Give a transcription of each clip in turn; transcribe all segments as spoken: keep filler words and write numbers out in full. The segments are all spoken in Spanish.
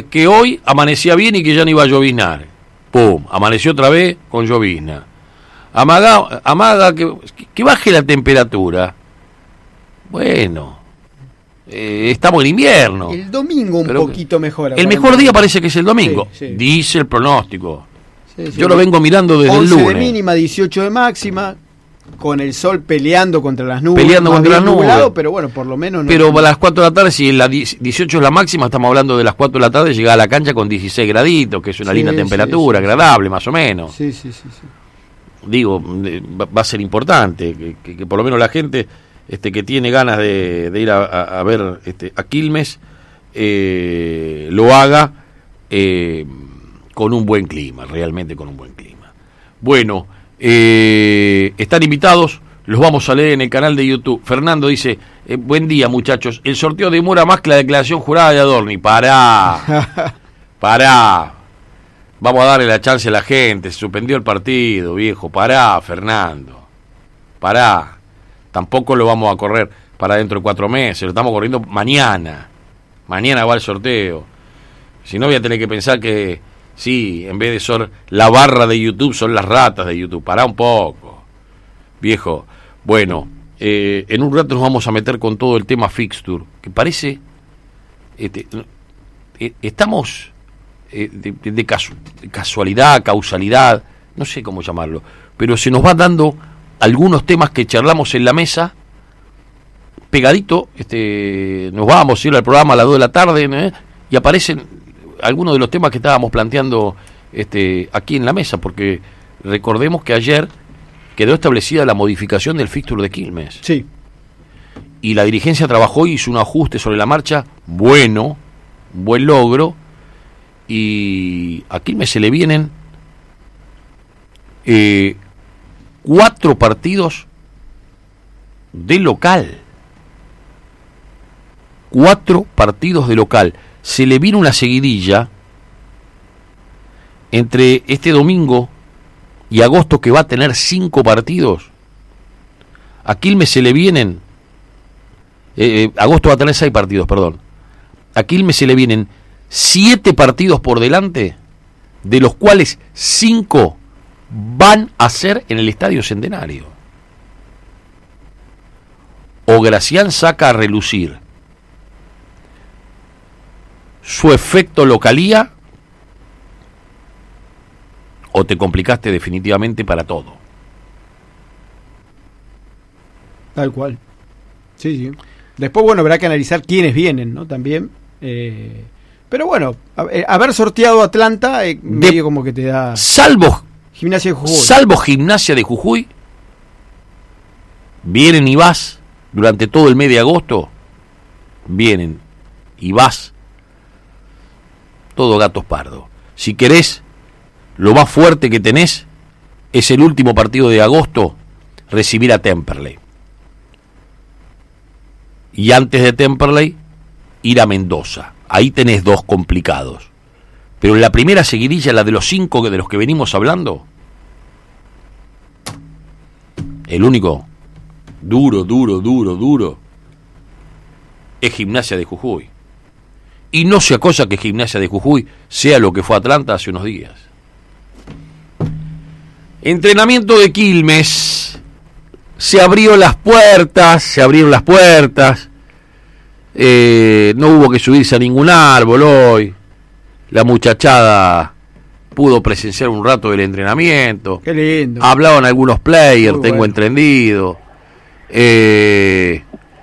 que hoy amanecía bien y que ya no iba a lloviznar. Pum, amaneció otra vez con llovizna. Amaga, amaga que, que baje la temperatura. Bueno, eh, estamos en invierno. El domingo un poquito mejor. El mejor día parece que es el domingo, sí, sí. Dice el pronóstico. Sí, sí. Yo lo vengo mirando desde el lunes. once de mínima, dieciocho de máxima, con el sol peleando contra las nubes. Peleando contra las nubes. Nublado, pero bueno, por lo menos no. Pero a las cuatro de la tarde, si la dieciocho es la máxima, estamos hablando de las cuatro de la tarde, llegar a la cancha con dieciséis graditos, que es una sí, linda temperatura, sí, sí, agradable, más o menos. Sí, sí, sí. sí. Digo, va a ser importante que, que, que por lo menos la gente este, que tiene ganas de, de ir a, a, a ver este, a Quilmes eh, lo haga eh, con un buen clima, realmente con un buen clima. Bueno, eh, están invitados, los vamos a leer en el canal de YouTube. Fernando dice, eh, buen día muchachos, el sorteo demora más que la declaración jurada de Adorni. Pará, pará. Vamos a darle la chance a la gente, se suspendió el partido, viejo, pará, Fernando, pará, tampoco lo vamos a correr para dentro de cuatro meses, lo estamos corriendo mañana, mañana va el sorteo, si no voy a tener que pensar que, sí, en vez de ser la barra de YouTube, son las ratas de YouTube, pará un poco, viejo. Bueno, eh, en un rato nos vamos a meter con todo el tema fixture, que parece, este, eh, estamos... Eh, de, de, de, casu- de casualidad, causalidad, no sé cómo llamarlo, pero se nos van dando algunos temas que charlamos en la mesa, pegadito, este, nos vamos a ir al programa a las dos de la tarde, ¿eh? Y aparecen algunos de los temas que estábamos planteando este, aquí en la mesa, porque recordemos que ayer quedó establecida la modificación del fixture de Quilmes. Sí. Y la dirigencia trabajó y hizo un ajuste sobre la marcha, bueno, un buen logro. Y a Quilmes se le vienen eh, cuatro partidos de local. Cuatro partidos de local. Se le viene una seguidilla entre este domingo y agosto, que va a tener cinco partidos. A Quilmes se le vienen... Eh, eh, agosto va a tener seis partidos, perdón. A Quilmes se le vienen siete partidos por delante, de los cuales cinco van a ser en el Estadio Centenario. O Gracián saca a relucir su efecto localía, o te complicaste definitivamente para todo. Tal cual. Sí, sí. Después, bueno, habrá que analizar quiénes vienen, ¿no? También. Eh... Pero bueno, haber sorteado Atlanta eh, medio de, como que te da... Salvo Gimnasia de Jujuy. Salvo Gimnasia de Jujuy, vienen y vas durante todo el mes de agosto, vienen y vas, todo gatos pardos. Si querés, lo más fuerte que tenés es el último partido de agosto, recibir a Temperley. Y antes de Temperley, ir a Mendoza. Ahí tenés dos complicados. Pero en la primera seguidilla, la de los cinco de los que venimos hablando, el único duro, duro, duro, duro es Gimnasia de Jujuy. Y no sea cosa que Gimnasia de Jujuy sea lo que fue Atlanta hace unos días. Entrenamiento de Quilmes. Se abrió las puertas, se abrieron las puertas. Eh, no hubo que subirse a ningún árbol hoy. La muchachada pudo presenciar un rato del entrenamiento. Qué lindo. Hablaban algunos players, muy tengo bueno. entendido. Eh,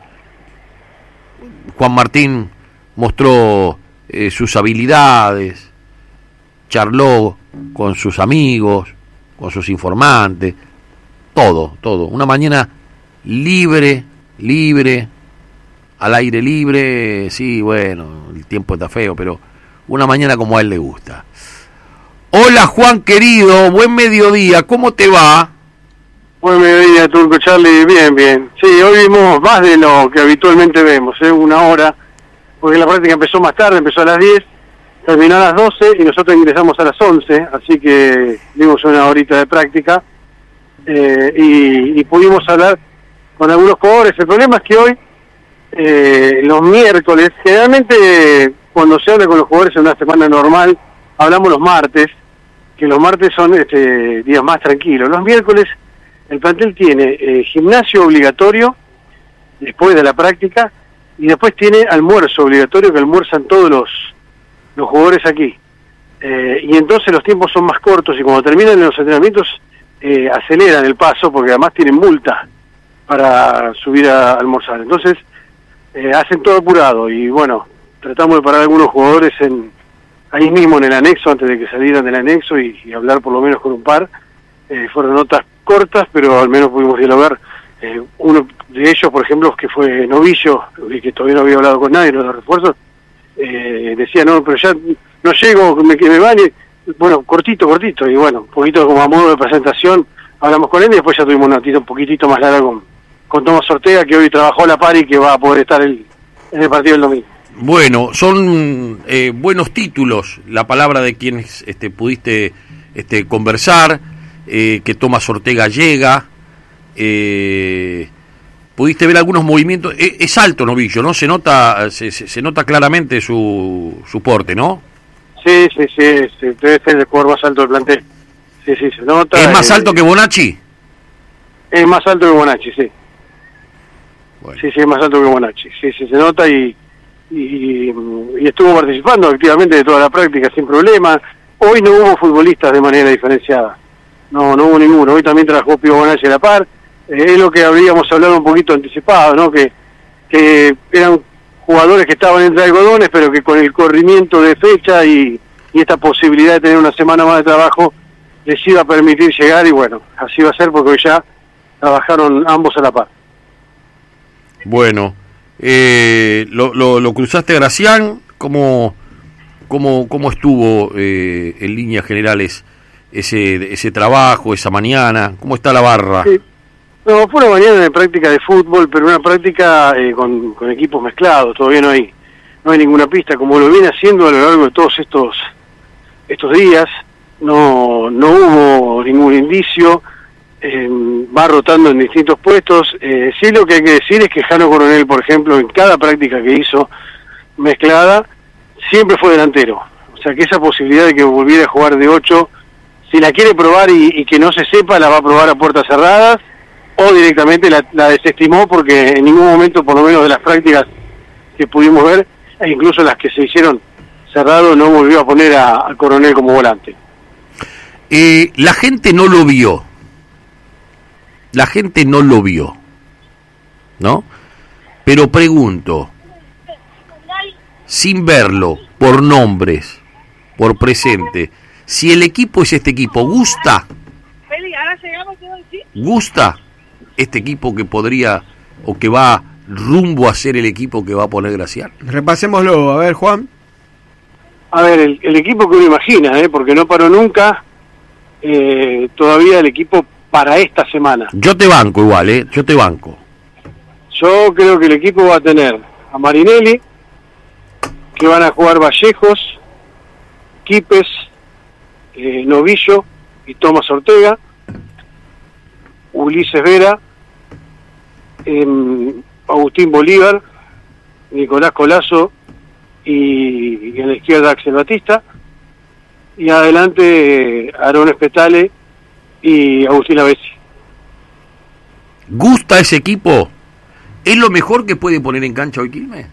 Juan Martín mostró eh, sus habilidades, charló con sus amigos, con sus informantes, todo, todo. Una mañana libre, libre. Al aire libre, sí, bueno, el tiempo está feo, pero una mañana como a él le gusta. Hola Juan querido, buen mediodía, ¿cómo te va? Buen mediodía, Turco Charlie, bien, bien. Sí, hoy vimos más de lo que habitualmente vemos, ¿eh? Una hora, porque la práctica empezó más tarde, empezó a las diez, terminó a las doce y nosotros ingresamos a las once, así que dimos una horita de práctica eh, y, y pudimos hablar con algunos jugadores. El problema es que hoy, Eh, los miércoles, generalmente cuando se habla con los jugadores en una semana normal, hablamos los martes, que los martes son este, días más tranquilos. Los miércoles el plantel tiene eh, gimnasio obligatorio después de la práctica y después tiene almuerzo obligatorio que almuerzan todos los, los jugadores aquí. Eh, y entonces los tiempos son más cortos y cuando terminan los entrenamientos eh, aceleran el paso porque además tienen multa para subir a almorzar. Entonces eh, hacen todo apurado y bueno, tratamos de parar a algunos jugadores en ahí mismo en el anexo antes de que salieran del anexo y, y hablar por lo menos con un par. Eh, fueron notas cortas, pero al menos pudimos dialogar. Eh, uno de ellos, por ejemplo, que fue novillo, y que todavía no había hablado con nadie, los refuerzos, eh, decía, no, pero ya no llego, me, que me bañe. Bueno, cortito, cortito, y bueno, un poquito como a modo de presentación, hablamos con él y después ya tuvimos una notita un poquitito más larga con, con Tomás Ortega, que hoy trabajó a la par y que va a poder estar el, en el partido del domingo. Bueno, son eh, buenos títulos, la palabra de quienes este, pudiste este, conversar, eh, que Tomás Ortega llega, eh, pudiste ver algunos movimientos, es, es alto Novillo, ¿no? Se nota se, se, se nota claramente su, su porte, ¿no? Sí, sí, sí, sí, debe ser el jugador más alto del plantel. Sí, sí, se nota. ¿Es más eh, alto que Bonacci? Es más alto que Bonacci, sí. Bueno. Sí, sí, es más alto que Bonacci. Sí, sí, se nota y, y, y estuvo participando activamente de toda la práctica sin problema. Hoy no hubo futbolistas de manera diferenciada. No, no hubo ninguno. Hoy también trabajó Pío Bonacci a la par. Eh, es lo que habríamos hablado un poquito anticipado, ¿no? Que, que eran jugadores que estaban entre algodones, pero que con el corrimiento de fecha y, y esta posibilidad de tener una semana más de trabajo les iba a permitir llegar y bueno, así va a ser porque hoy ya trabajaron ambos a la par. Bueno, eh, lo, lo, lo cruzaste, Gracián, ¿cómo, cómo, cómo estuvo eh, en líneas generales ese, ese trabajo, esa mañana? ¿Cómo está la barra? Sí. No, fue una mañana de práctica de fútbol, pero una práctica eh, con, con equipos mezclados, todavía no hay no hay ninguna pista, como lo viene haciendo a lo largo de todos estos estos días, no no hubo ningún indicio, eh, va rotando en distintos puestos, eh, sí lo que hay que decir es que Jano Coronel, por ejemplo, en cada práctica que hizo mezclada, siempre fue delantero, o sea que esa posibilidad de que volviera a jugar de ocho, si la quiere probar y, y que no se sepa, la va a probar a puertas cerradas, o directamente la, la desestimó porque en ningún momento, por lo menos de las prácticas que pudimos ver, e incluso las que se hicieron cerrado, no volvió a poner a, a Coronel como volante. Eh, la gente no lo vio, la gente no lo vio, ¿no? Pero pregunto, sin verlo, por nombres, por presente, si el equipo es este equipo, ¿gusta? ¿Gusta este equipo que podría o que va rumbo a ser el equipo que va a poner Gracián? Repasémoslo, a ver, Juan. A ver, el, el equipo que uno imagina, ¿eh? Porque no paró nunca eh, todavía el equipo para esta semana. Yo te banco igual, ¿eh? Yo te banco. Yo creo que el equipo va a tener a Marinelli, que van a jugar Vallejos, Quipes, eh, Novillo y Tomás Ortega, Ulises Vera, eh, Agustín Bolívar, Nicolás Colazo y, y en la izquierda Axel Batista, y adelante Aarón Espetale y Agustín Avesi. ¿Gusta ese equipo? ¿Es lo mejor que puede poner en cancha hoy Quilmes?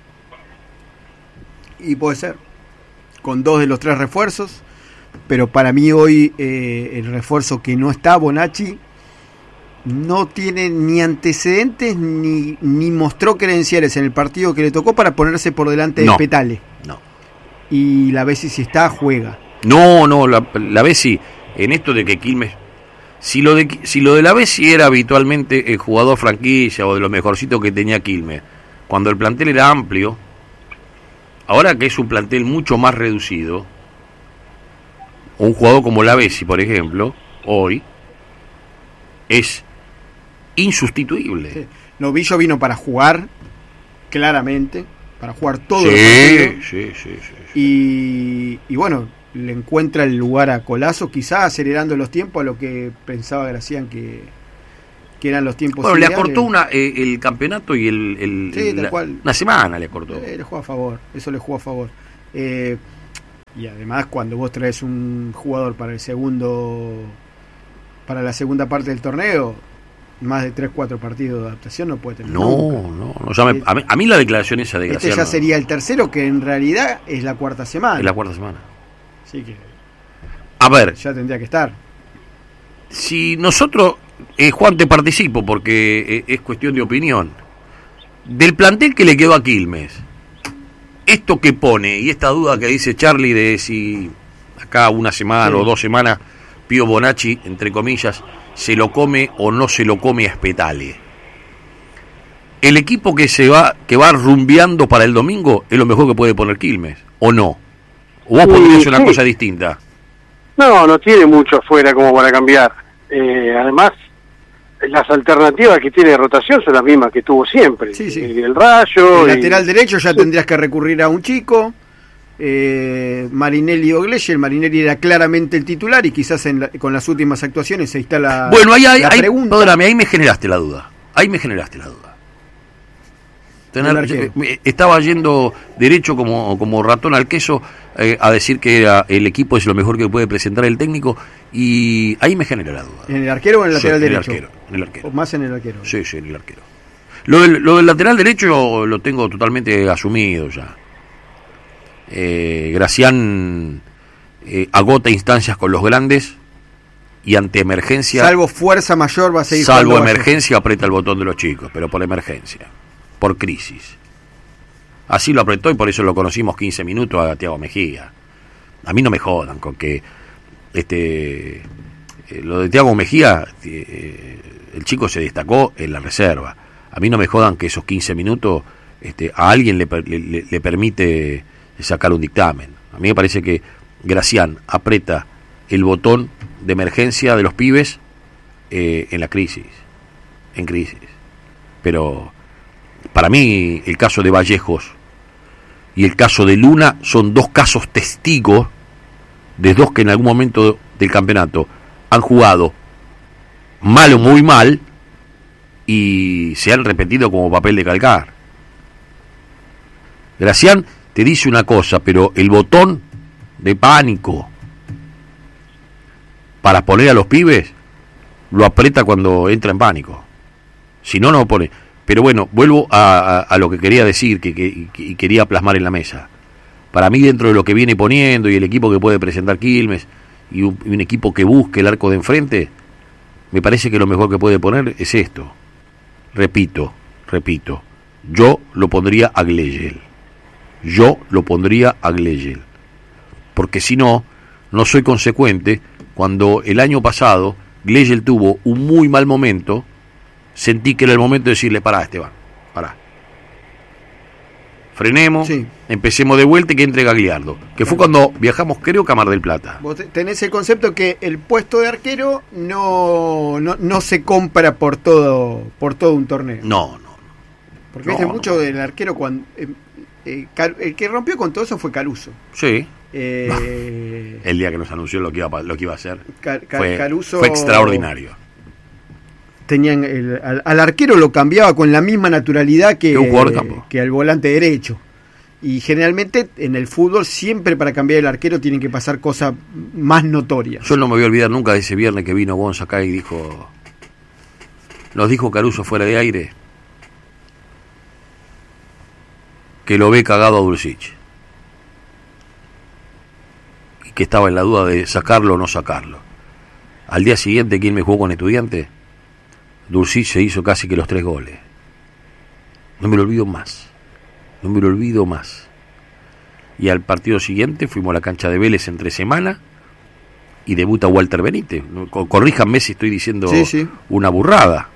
Y puede ser, con dos de los tres refuerzos, pero para mí hoy eh, el refuerzo que no está, Bonacci, no tiene ni antecedentes ni, ni mostró credenciales en el partido que le tocó para ponerse por delante de no, Petale. No. Y la Bessi si está, juega. No, no, la, la Bessi, en esto de que Quilmes, si lo de si lo de la Bessi era habitualmente el jugador franquicia o de lo mejorcito que tenía Quilmes, cuando el plantel era amplio, ahora que es un plantel mucho más reducido, un jugador como la Bessi, por ejemplo, hoy es insustituible. Sí. Novillo vino para jugar, claramente, para jugar todo sí, el partido. Sí, sí, sí, sí. Y, y bueno, le encuentra el lugar a Colazo, quizá acelerando los tiempos a lo que pensaba Gracián que, que eran los tiempos bueno, ideales. le acortó una, eh, el campeonato y el, el, Sí, el tal la, cual. una semana le acortó. Eh, le jugó a favor, eso le jugó a favor. Eh, y además cuando vos traes un jugador para el segundo, para la segunda parte del torneo, más de tres cuatro partidos de adaptación no puede tener. No, nunca. no, no ya me, a, mí, a mí la declaración esa de Este Graciano, ya sería el tercero, que en realidad es la cuarta semana. es la cuarta semana. Así que A ver, ya tendría que estar. si nosotros, eh, Juan, te participo porque eh, es cuestión de opinión. Del plantel que le quedó a Quilmes, esto que pone y esta duda que dice Charlie de si acá una semana Sí. o dos semanas Pío Bonacci, entre comillas, se lo come o no se lo come a Spetale. El equipo que se va que va rumbeando para el domingo es lo mejor que puede poner Quilmes, ¿o no? ¿O vos Sí, pondrías una sí. cosa distinta? No, no tiene mucho afuera como para cambiar. Eh, además, las alternativas que tiene de rotación son las mismas que tuvo siempre. Sí, sí. El, el Rayo. El y- lateral derecho ya tendrías que recurrir a un chico. Eh, Marinelli o Gleye. El Marinelli era claramente el titular y quizás en la- con las últimas actuaciones ahí está la, Bueno, ahí, ahí, la ahí, pregunta. perdóname, ahí me generaste la duda. Ahí me generaste la duda. Tener- El arquero. eh, estaba yendo derecho como, como ratón al queso eh, a decir que era, el equipo es lo mejor que puede presentar el técnico y ahí me genera la duda. ¿En el arquero o en el Sí, lateral en el derecho? arquero, en el arquero. O más en el arquero. Sí, sí, en el arquero. Lo del, lo del lateral derecho lo tengo totalmente asumido ya. Eh, Gracián eh, agota instancias con los grandes y ante emergencia, Salvo fuerza mayor va a seguir salvo jugando Valle. emergencia, aprieta el botón de los chicos, pero por emergencia, por crisis. Así lo apretó y por eso lo conocimos quince minutos a Thiago Mejía. A mí no me jodan con que este eh, lo de Thiago Mejía, eh, el chico se destacó en la reserva. A mí no me jodan que esos quince minutos este, a alguien le, per- le, le- le permite sacar un dictamen. A mí me parece que Gracián aprieta el botón de emergencia de los pibes eh, en la crisis, en crisis. Pero para mí el caso de Vallejos y el caso de Luna son dos casos testigos de dos que en algún momento del campeonato han jugado mal o muy mal y se han repetido como papel de calcar. Gracián te dice una cosa, pero el botón de pánico para poner a los pibes lo aprieta cuando entra en pánico. Si no, no lo pone. Pero bueno, vuelvo a, a, a lo que quería decir que, que, que quería plasmar en la mesa. Para mí, dentro de lo que viene poniendo y el equipo que puede presentar Quilmes y un, y un equipo que busque el arco de enfrente, me parece que lo mejor que puede poner es esto. Repito, repito, yo lo pondría a Gleyel. Yo lo pondría a Gleyel. Porque si no, no soy consecuente. Cuando el año pasado Gleyel tuvo un muy mal momento, sentí que era el momento de decirle, pará, Esteban, pará. Frenemos, Sí. empecemos de vuelta y que entre Gagliardo. Que fue cuando viajamos, creo, que a Mar del Plata. Vos te- tenés el concepto que el puesto de arquero no, no, no se compra por todo por todo un torneo. No, no. Porque no, viste no. mucho del arquero cuando eh, eh, Car- el que rompió con todo eso fue Caruso. Sí. Eh, El día que nos anunció lo que iba a, pa- lo que iba a hacer Car- Car- fue, Caruso fue extraordinario. tenían el- al, al arquero lo cambiaba con la misma naturalidad que, Que un jugador de campo. que al volante derecho. Y generalmente en el fútbol siempre para cambiar el arquero tienen que pasar cosas más notorias. Yo no me voy a olvidar nunca de ese viernes que vino Gonza acá y dijo, nos dijo Caruso fuera de aire, que lo ve cagado a Dulcich. Y que estaba en la duda de sacarlo o no sacarlo. Al día siguiente, ¿quién me jugó con Estudiante? Dulcich se hizo casi que los tres goles. No me lo olvido más. No me lo olvido más. Y al partido siguiente fuimos a la cancha de Vélez entre semana y debuta Walter Benítez. Co- Corríjanme si estoy diciendo Sí, sí. una burrada.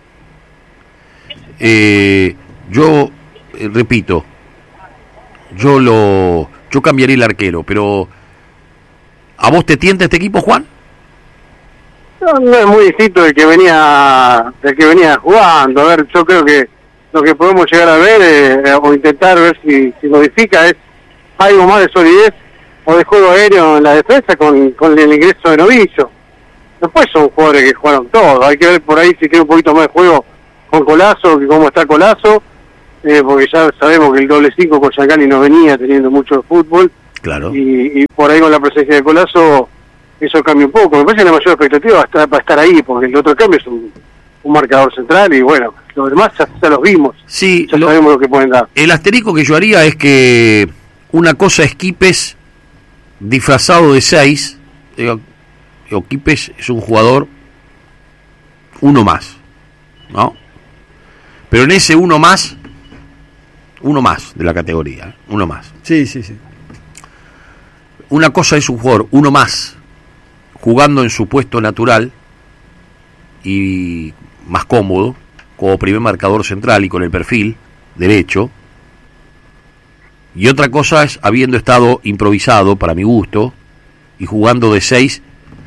Eh, yo eh, repito, yo lo yo cambiaría el arquero, pero ¿a vos te tienta este equipo, Juan? No, no es muy distinto del que venía del que venía jugando. A ver, yo creo que lo que podemos llegar a ver eh, o intentar ver si, si modifica es algo más de solidez o de juego aéreo en la defensa con, con el ingreso de Novillo. Después son jugadores que jugaron todo, hay que ver por ahí si tiene un poquito más de juego con Colazo, que cómo está Colazo, eh, porque ya sabemos que el doble cinco con Giancani no venía teniendo mucho de fútbol, claro. y, y por ahí con la presencia de Colazo eso cambia un poco. Me parece que la mayor expectativa va a estar, va a estar ahí, porque el otro cambio es un, un marcador central, y bueno, los demás ya, ya los vimos, sí, ya lo, sabemos lo que pueden dar. El asterisco que yo haría es que una cosa es Quipes disfrazado de seis, digo, digo, Quipes es un jugador uno más, ¿no? Pero en ese uno más, uno más de la categoría, uno más. Sí, sí, sí. Una cosa es un jugador uno más, jugando en su puesto natural y más cómodo, como primer marcador central y con el perfil derecho. Y otra cosa es habiendo estado improvisado, para mi gusto, y jugando de seis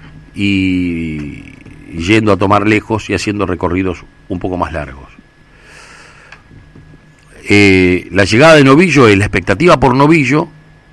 y yendo a tomar lejos y haciendo recorridos un poco más largos. Eh, la llegada de Novillo es la expectativa por Novillo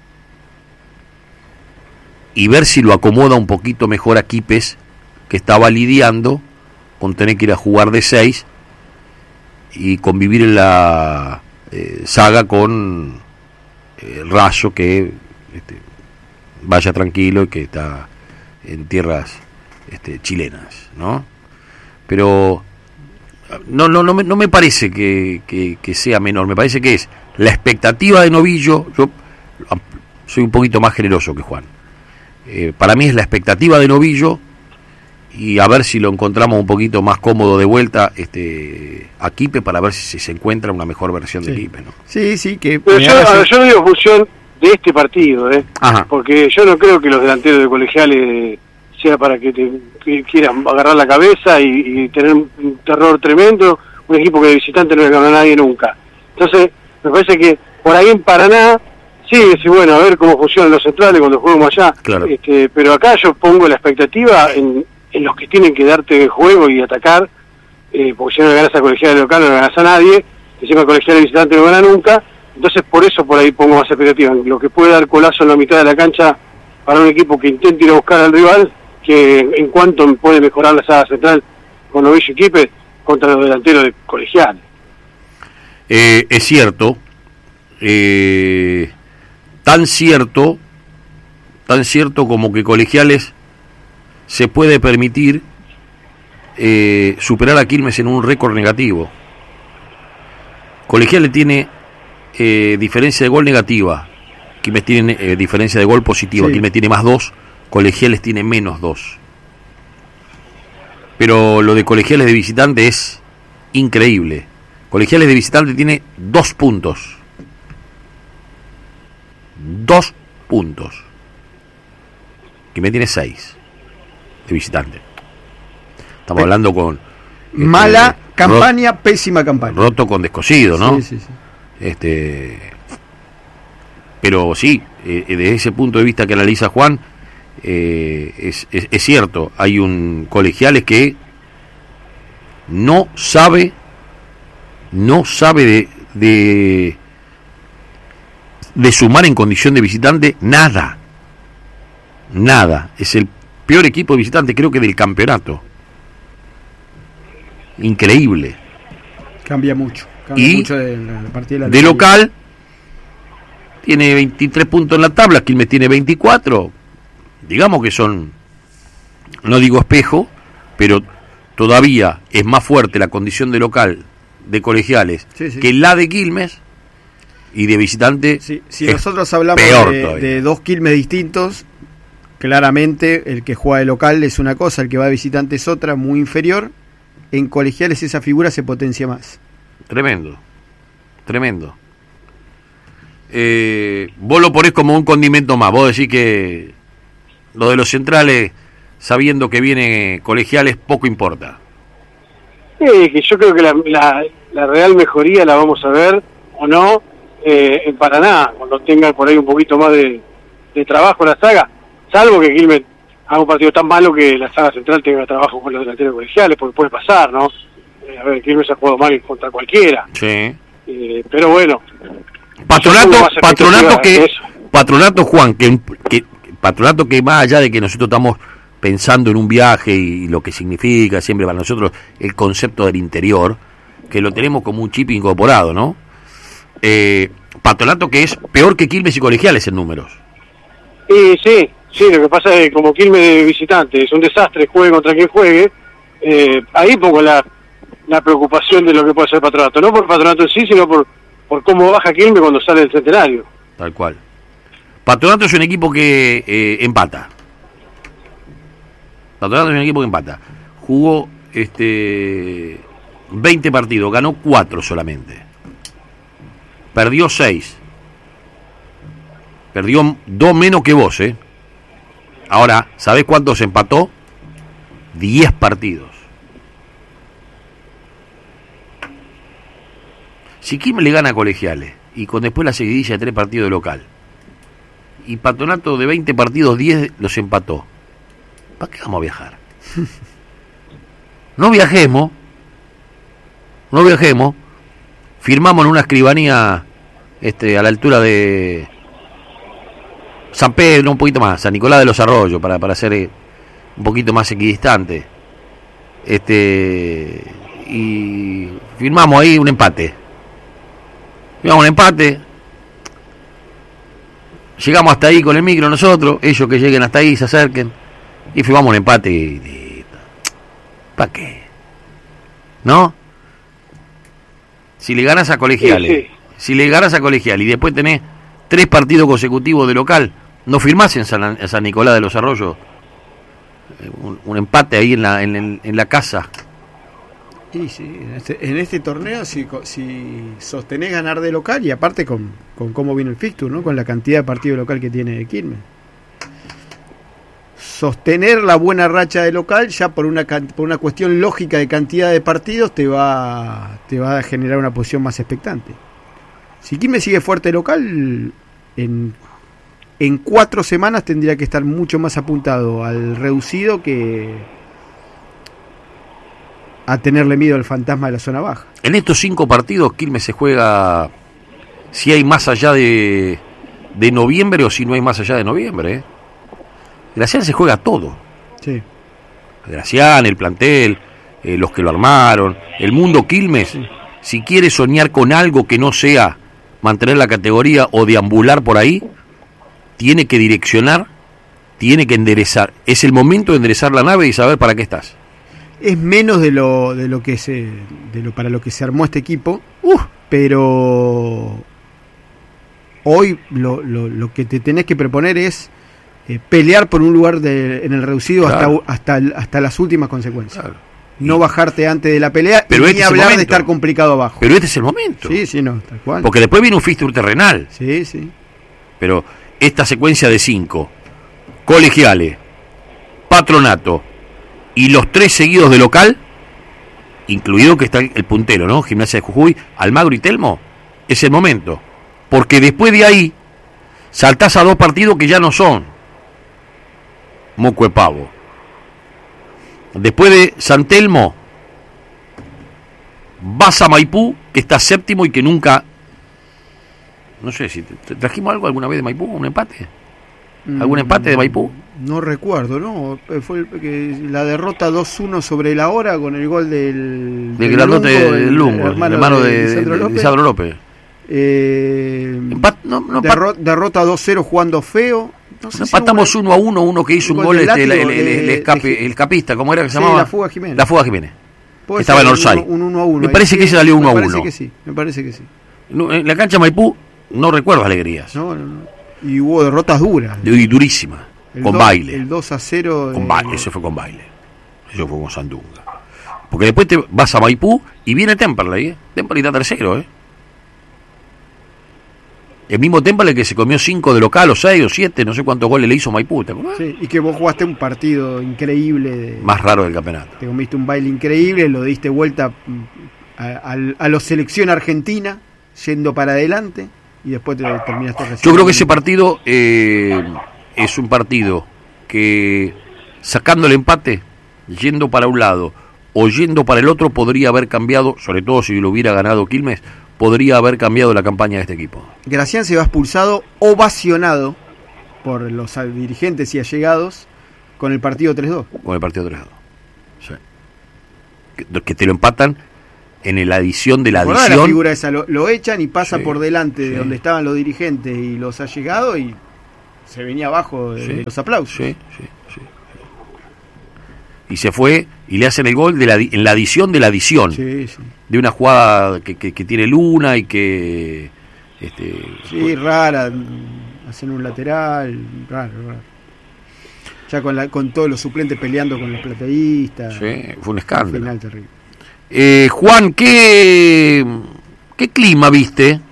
y ver si lo acomoda un poquito mejor a Quipes, que estaba lidiando con tener que ir a jugar de seis y convivir en la eh, saga con el Rayo, que este, vaya tranquilo y que está en tierras este, chilenas, ¿no? Pero no no no me, no me parece que, que, que sea menor, me parece que es la expectativa de Novillo. Yo soy un poquito más generoso que Juan. Eh, para mí es la expectativa de Novillo, y a ver si lo encontramos un poquito más cómodo de vuelta este a Quipes, para ver si se encuentra una mejor versión sí. de Quipes, ¿no? Sí, sí, que... Pero yo, a, yo no digo función de este partido, ¿eh? Ajá. Porque yo no creo que los delanteros de Colegiales sea para que te que quieran agarrar la cabeza y, y tener un terror tremendo, un equipo que de visitante no le gana a nadie nunca. Entonces, me parece que por ahí en Paraná, sí, sí, bueno, a ver cómo funcionan los centrales cuando juguemos allá. Claro. Este, pero acá yo pongo la expectativa en, en los que tienen que darte juego y atacar, eh, porque si no le ganas a Colegiales local no le ganas a nadie, encima Colegiales visitante no gana nunca. Entonces por eso por ahí pongo más expectativa en lo que puede dar Colazo en la mitad de la cancha para un equipo que intente ir a buscar al rival, que en cuanto puede mejorar la saga central con Novillo y Quipes contra los delanteros de Colegiales. Eh, es cierto, eh, tan cierto, tan cierto como que Colegiales se puede permitir eh, superar a Quilmes en un récord negativo. Colegiales tiene eh, diferencia de gol negativa, Quilmes tiene eh, diferencia de gol positiva, sí. Quilmes tiene más dos, Colegiales tiene menos dos. Pero lo de Colegiales de visitante es increíble. Colegiales de visitante tiene dos puntos. Dos puntos. Quilmes tiene seis de visitante. Estamos hablando con... Este, mala campaña, rot, pésima campaña. Roto con descosido, ¿no? Sí, sí, sí. Este, pero sí, eh, desde ese punto de vista que analiza Juan, eh, es, es, es cierto, hay un Colegiales que no sabe, no sabe de, de, de sumar en condición de visitante nada, nada. Es el peor equipo de visitante, creo que del campeonato. Increíble. Cambia mucho. Cambia Y mucho de, la, la partida de, la de local tiene veintitrés puntos en la tabla, Quilmes tiene veinticuatro. Digamos que son, no digo espejo, pero todavía es más fuerte la condición de local de Colegiales, sí, sí, que la de Quilmes, y de visitante. Sí, si nosotros hablamos de, de dos Quilmes distintos, claramente el que juega de local es una cosa, el que va de visitante es otra, muy inferior. En Colegiales esa figura se potencia más. Tremendo, tremendo. Eh, vos lo ponés como un condimento más. Vos decís que lo de los centrales, sabiendo que viene Colegiales, poco importa. Sí, que yo creo que la, la, la real mejoría la vamos a ver, o no, eh, en Paraná, cuando tengan por ahí un poquito más de, de trabajo la saga, salvo que Quilmes haga un partido tan malo que la saga central tenga trabajo con los delanteros Colegiales, porque puede pasar, ¿no? Eh, a ver, Quilmes ha jugado mal contra cualquiera. Sí. Eh, pero bueno. Patronato, patronato que, patronato Juan, que, que patronato que más allá de que nosotros estamos pensando en un viaje y, y lo que significa siempre para nosotros el concepto del interior, que lo tenemos como un chip incorporado, ¿no? Eh, Patronato que es peor que Quilmes y Colegiales en números. Y sí, sí, lo que pasa es que como Quilmes de visitante es un desastre, juegue contra quien juegue, eh, ahí pongo la, la preocupación de lo que puede ser Patronato, no por Patronato en sí, sino por, por cómo baja Quilmes cuando sale del Centenario. Tal cual. Patronato es un equipo que eh, empata. Patronato es un equipo que empata. Jugó este veinte partidos, ganó cuatro solamente. Perdió seis. Perdió dos menos que vos, ¿eh? Ahora, ¿sabés cuántos empató? diez partidos. Si Quilmes le gana a Colegiales y con después la seguidilla de tres partidos de local, y Patronato de veinte partidos, diez los empató, ¿para qué vamos a viajar? No viajemos, no viajemos, firmamos en una escribanía este, a la altura de San Pedro, un poquito más, San Nicolás de los Arroyos, para, para ser eh, un poquito más equidistante, este, y firmamos ahí un empate, firmamos un empate, llegamos hasta ahí con el micro nosotros, ellos que lleguen hasta ahí, se acerquen, y firmamos un empate, y, ¿para qué? ¿No? Si le ganas a Colegiales, sí, sí. si le ganas a Colegiales y después tenés tres partidos consecutivos de local, ¿no firmás en San, en San Nicolás de los Arroyos un, un empate ahí en la, en, en la casa? Y sí, en este, en este torneo si, si sostenés ganar de local y aparte con, con cómo viene el fixture, ¿no? Con la cantidad de partidos local que tiene Quilmes. Sostener la buena racha de local ya por una por una cuestión lógica de cantidad de partidos te va te va a generar una posición más expectante. Si Quilmes sigue fuerte local, en, en cuatro semanas tendría que estar mucho más apuntado al reducido que a tenerle miedo al fantasma de la zona baja. En estos cinco partidos Quilmes se juega si hay más allá de, de noviembre o si no hay más allá de noviembre, ¿eh? Gracián se juega todo. Sí. Gracián, el plantel, eh, los que lo armaron, el mundo Quilmes, sí. Si quiere soñar con algo que no sea mantener la categoría o deambular por ahí, tiene que direccionar, tiene que enderezar. Es el momento de enderezar la nave y saber para qué estás. Es menos de lo de lo que se de lo para lo que se armó este equipo, uh, pero hoy lo, lo, lo que te tenés que proponer es Eh, pelear por un lugar de, en el reducido, claro, hasta, hasta hasta las últimas consecuencias. Claro. No y, bajarte antes de la pelea, pero y este ni hablar de estar complicado abajo. Pero este es el momento. Sí, sí, no, tal cual. Porque después viene un fixture terrenal. Sí, sí. Pero esta secuencia de cinco, Colegiales, Patronato y los tres seguidos de local, incluido que está el puntero, ¿no? Gimnasia de Jujuy, Almagro y Telmo, es el momento. Porque después de ahí saltás a dos partidos que ya no son moco de pavo. Después de San Telmo vas a Maipú, que está séptimo y que nunca, no sé si te, trajimos algo alguna vez de Maipú, un empate, algún empate de Maipú. No recuerdo, no, fue el, que la derrota dos uno sobre la hora con el gol del del grandote del Lungo, el hermano, hermano de, de, de, de Lisandro López. Eh, Empat, no, no, derro, derrota dos cero jugando feo. No sé no si empatamos uno a uno, uno que hizo un gol, este, el, el, el, el, escape, el escapista, ¿cómo era que se sí, llamaba? La Fuga Jiménez. La Fuga Jiménez. Que estaba en Orsay. Un uno a uno. Me parece que ese salió uno a uno. Me parece que sí, me parece que sí. No, en la cancha Maipú no recuerdo alegrías. No, no, no. Y hubo derrotas duras. Y durísimas. Con do, baile. El dos a cero. Con baile, ese fue con baile. Eso fue con Sandunga. Porque después te vas a Maipú y viene Temperley, ¿eh? Temperley está tercero, ¿eh? El mismo Temperley que se comió cinco de local, o seis, o siete, no sé cuántos goles le hizo Maipú, ¿te acordás? Sí, y que vos jugaste un partido increíble. De, más raro del campeonato. Te comiste un baile increíble, lo diste vuelta a, a, a la selección argentina, yendo para adelante, y después te terminaste recién. Yo creo que ese partido eh, es un partido que, sacando el empate, yendo para un lado o yendo para el otro, podría haber cambiado, sobre todo si lo hubiera ganado Quilmes, podría haber cambiado la campaña de este equipo. Gracián se va expulsado, ovacionado por los dirigentes y allegados, Con el partido tres dos. Con el partido tres dos. Sí. Que, que te lo empatan en la adición de la adición. La figura esa, lo, lo echan y pasa sí, por delante sí. de donde estaban los dirigentes y los allegados y se venía abajo de sí. los aplausos. Sí, sí, sí. Y se fue y le hacen el gol de la, en la adición de la adición. Sí, sí. De una jugada que, que, que tiene Luna y que... Este, sí, fue... rara. Hacen un lateral, raro, raro. Ya con, la, con todos los suplentes peleando con los plateístas. Sí, fue un escándalo. Un final terrible. Eh, Juan, ¿qué, ¿qué clima viste?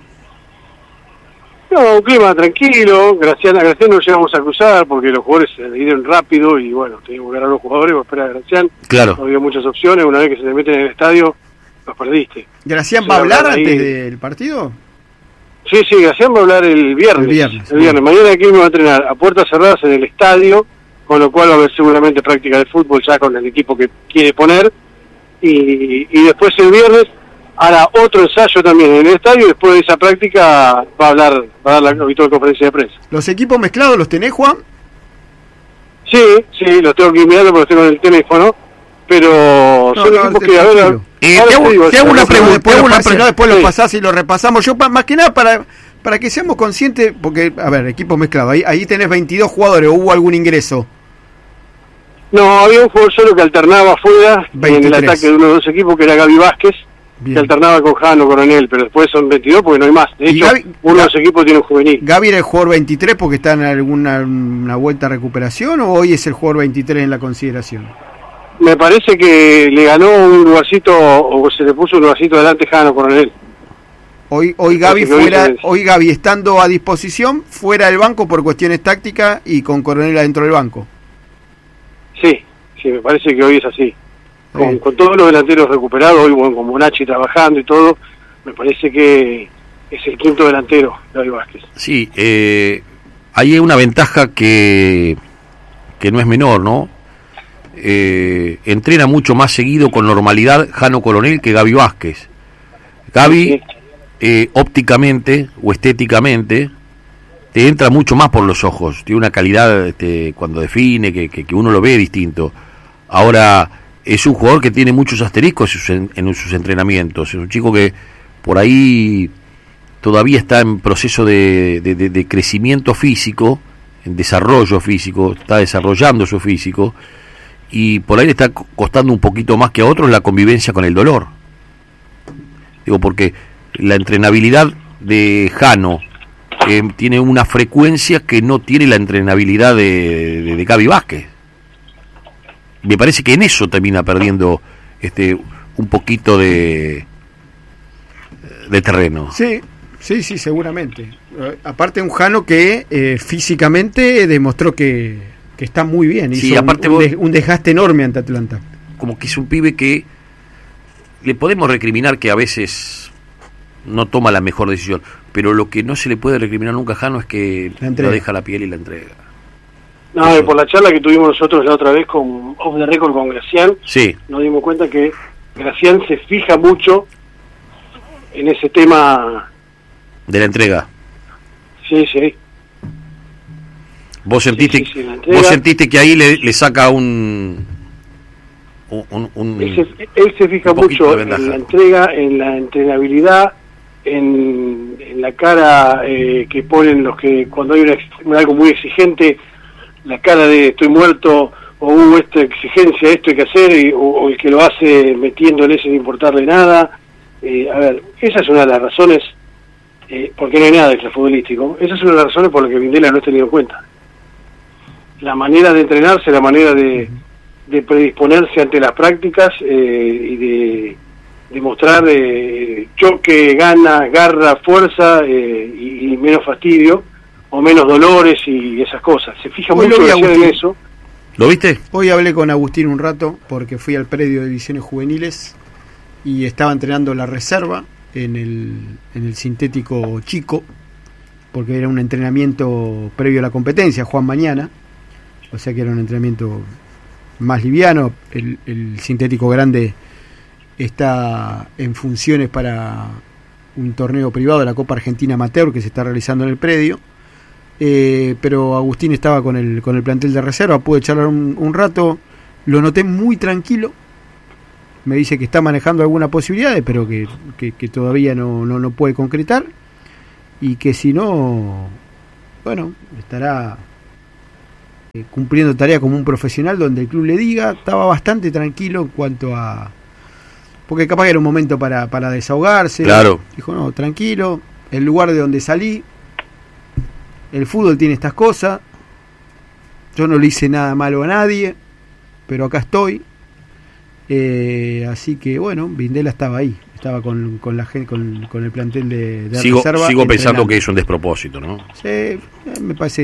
No, un clima tranquilo. Gracián, a Gracián no llegamos a cruzar porque los jugadores se dieron rápido y bueno, teníamos que ganar a los jugadores para esperar a Gracián. Claro. No había muchas opciones. Una vez que se te meten en el estadio, los perdiste. ¿Gracián va a hablar antes del partido? Sí, sí, Gracián va a hablar el viernes. El viernes. El viernes. Mañana aquí me va a entrenar a puertas cerradas en el estadio, con lo cual va a haber seguramente práctica de fútbol ya con el equipo que quiere poner. Y, y después el viernes hará otro ensayo también en el estadio y después de esa práctica va a hablar, va a dar la habitual conferencia de prensa. ¿Los equipos mezclados los tenés, Juan? Sí, sí, los tengo que ir mirando porque los tengo en el teléfono, pero no, son no, equipos que a ver... Eh, te hago, digo, te hago una pregunta, después, una pregunta. No, después sí. lo pasás y lo repasamos. Yo, más que nada, para para que seamos conscientes, porque, a ver, equipos mezclados, ahí, ahí tenés veintidós jugadores, ¿hubo algún ingreso? No, había un jugador solo que alternaba afuera en el ataque de uno de los equipos, que era Gaby Vázquez, Bien. que alternaba con Jano Coronel, pero después son veintidós porque no hay más. De hecho, Gaby, uno de los equipos tiene un juvenil. ¿Gaby era el jugador veintitrés porque está en alguna una vuelta a recuperación o hoy es el jugador veintitrés en la consideración? Me parece que le ganó un lugarcito, o se le puso un lugarcito delante Jano Coronel. Hoy hoy Gaby fuera, hoy Gaby estando a disposición, fuera del banco por cuestiones tácticas y con Coronel adentro del banco. Sí, sí, me parece que hoy es así. Con, con todos los delanteros recuperados, hoy bueno, con Bonacci trabajando y todo, me parece que es el quinto delantero, Gaby Vázquez. Sí, eh, hay una ventaja que, que no es menor, ¿no? Eh, entrena mucho más seguido con normalidad Jano Coronel que Gaby Vázquez. Gaby, sí. eh, ópticamente o estéticamente, te entra mucho más por los ojos, tiene una calidad este, cuando define, que, que, que uno lo ve distinto. Ahora, es un jugador que tiene muchos asteriscos en sus, en sus entrenamientos, es un chico que por ahí todavía está en proceso de, de, de, de crecimiento físico, en desarrollo físico, está desarrollando su físico, y por ahí le está costando un poquito más que a otros la convivencia con el dolor. Digo, porque la entrenabilidad de Jano eh, tiene una frecuencia que no tiene la entrenabilidad de, de, de Gaby Vázquez. Me parece que en eso termina perdiendo este un poquito de de terreno. Sí, sí, sí, seguramente. Eh, aparte un Jano que eh, físicamente demostró que que está muy bien, hizo sí, aparte un, un, vos, un desgaste enorme ante Atlanta. Como que es un pibe que le podemos recriminar que a veces no toma la mejor decisión, pero lo que no se le puede recriminar nunca a Jano es que lo deja la piel y la entrega. No, Eso. por la charla que tuvimos nosotros la otra vez con Off the Record con Gracián, sí. nos dimos cuenta que Gracián se fija mucho en ese tema de la entrega. Sí, sí. ¿Vos sentiste, sí, sí, sí, vos sentiste que ahí le, le saca un... un, un él, se, él se fija mucho en la entrega, en la entrenabilidad, en, en la cara eh, que ponen los que cuando hay una, algo muy exigente, la cara de estoy muerto, o hubo uh, esta exigencia, esto hay que hacer, y, o, o el que lo hace metiéndole sin importarle nada. Eh, a ver, esa es una de las razones, eh, porque no hay nada extrafutbolístico, esa es una de las razones por las que Vindela no es tenido en cuenta. La manera de entrenarse, la manera de, de predisponerse ante las prácticas eh, y de, de mostrar eh, choque, ganas, garra, fuerza eh, y, y menos fastidio o menos dolores y esas cosas. Se fija Hoy mucho en eso. ¿Lo viste? Hoy hablé con Agustín un rato porque fui al predio de divisiones juveniles y estaba entrenando la reserva en el, en el sintético chico porque era un entrenamiento previo a la competencia, Juan mañana. O sea que era un entrenamiento más liviano. El, el sintético grande está en funciones para un torneo privado de la Copa Argentina Amateur que se está realizando en el predio. eh, pero Agustín estaba con el con el plantel de reserva, pude charlar un, un rato, lo noté muy tranquilo, me dice que está manejando algunas posibilidades, pero que, que, que todavía no, no, no puede concretar, y que si no, bueno, estará eh, cumpliendo tarea como un profesional donde el club le diga. Estaba bastante tranquilo en cuanto a... porque capaz que era un momento para, para desahogarse. Claro. Dijo, no, tranquilo, el lugar de donde salí, el fútbol tiene estas cosas, yo no le hice nada malo a nadie, pero acá estoy. Eh, así que bueno, Vindela estaba ahí, estaba con, con la gente, con, con el plantel de, de sigo, reserva. Sigo pensando entrenando. que es un despropósito, ¿no? Sí, me parece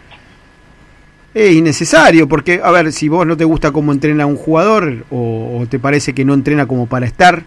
es innecesario, porque a ver, si vos no te gusta cómo entrena un jugador o, o te parece que no entrena como para estar,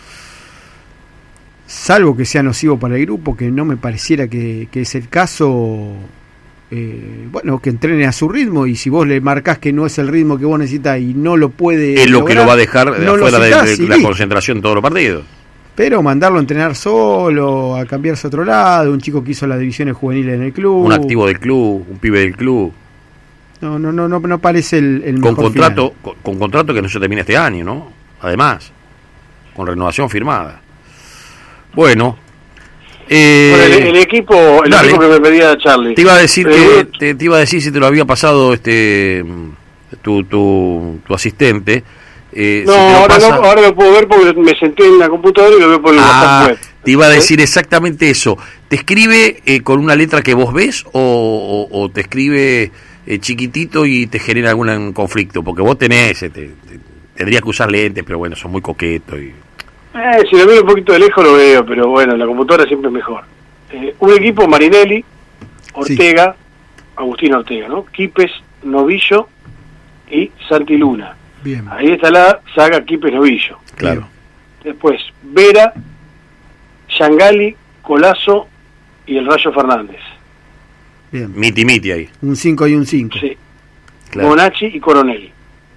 salvo que sea nocivo para el grupo, que no me pareciera que, que es el caso, eh, bueno, que entrene a su ritmo, y si vos le marcás que no es el ritmo que vos necesitas y no lo puede es lo lograr, que lo va a dejar no afuera citás, de, de sí, la concentración todos los partidos. Pero mandarlo a entrenar solo, a cambiarse a otro lado, un chico que hizo las divisiones juveniles en el club, Un activo del club, un pibe del club. No, no, no, no, no parece el, el con mejor contrato final. con, con contrato que no se termina este año, ¿no? Además, con renovación firmada. Bueno, eh, Bueno, el, el equipo el dale. equipo que me pedía Charlie. te iba a decir Eh, que te, te iba a decir si te lo había pasado este tu tu, tu asistente. Eh, No, si te lo ahora, pasa- no, ahora lo puedo ver porque me senté en la computadora y lo veo por el Ah, WhatsApp web. te iba a ¿Eh? decir exactamente eso. ¿Te escribe eh, con una letra que vos ves o, o, o te escribe eh, chiquitito y te genera algún conflicto? Porque vos tenés, eh, te, te- tendrías que usar lentes, pero bueno, son muy coquetos. Y... Eh, si lo veo un poquito de lejos lo veo, pero bueno, la computadora siempre es mejor. Eh, un equipo: Marinelli, Ortega, Agustín Ortega, ¿no? Quipes, Novillo y Santi Luna. Bien, Ahí está la saga Quipes Novillo. Claro. Después, Vera, Yangali, Colazo y el Rayo Fernández. bien. Miti miti ahí. Un cinco y un cinco. Sí. Claro. Bonacci y Coronel,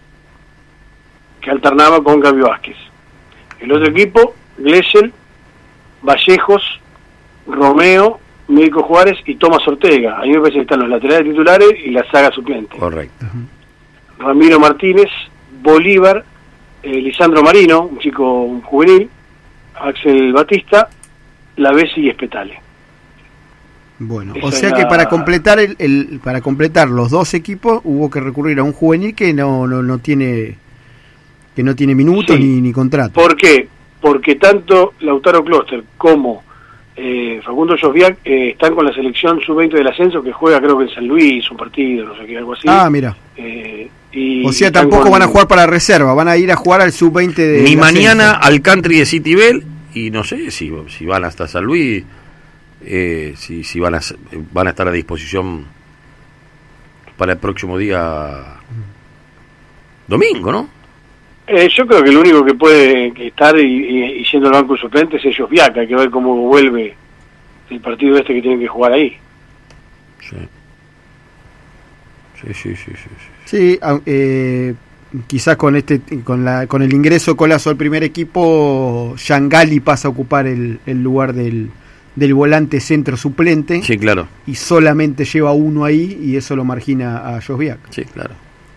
que alternaba con Gaby Vázquez. El otro equipo: Glesel, Vallejos, Romeo, Médico Juárez y Tomás Ortega. Ahí me parece que están los laterales titulares y la saga suplente. Correcto. Ramiro Martínez, Bolívar, eh, Lisandro Marino, un chico un juvenil, Axel Batista, Lavesi y Espetale. Bueno, Esa o sea era- que para completar el, el para completar los dos equipos hubo que recurrir a un juvenil que no no, no tiene que no tiene minutos Sí. ni, ni contrato. ¿Por qué? Porque tanto Lautaro Kloster como eh, Facundo Josviak eh, están con la selección sub veinte del ascenso, que juega creo que en San Luis, un partido, no sé qué, algo así. Ah, mira. Eh, y O sea, están tampoco con- van a jugar para reserva, van a ir a jugar al sub veinte de Ni del mañana ascenso. al country de Citibel y no sé si, si van hasta San Luis, eh, si, si van, a, van a estar a disposición para el próximo día domingo, ¿no? Eh, yo creo que el único que puede que estar y, y, y yendo al banco de suplentes es Josviak. Hay que ver cómo vuelve el partido este que tienen que jugar ahí. Sí. Sí, sí, sí, sí, sí. Sí, au- eh, quizás con este con la con el ingreso Colazo al primer equipo, Yangali pasa a ocupar el, el lugar del, del volante centro suplente, Sí, claro. y solamente lleva uno ahí y eso lo margina a Josviak. Sí, claro.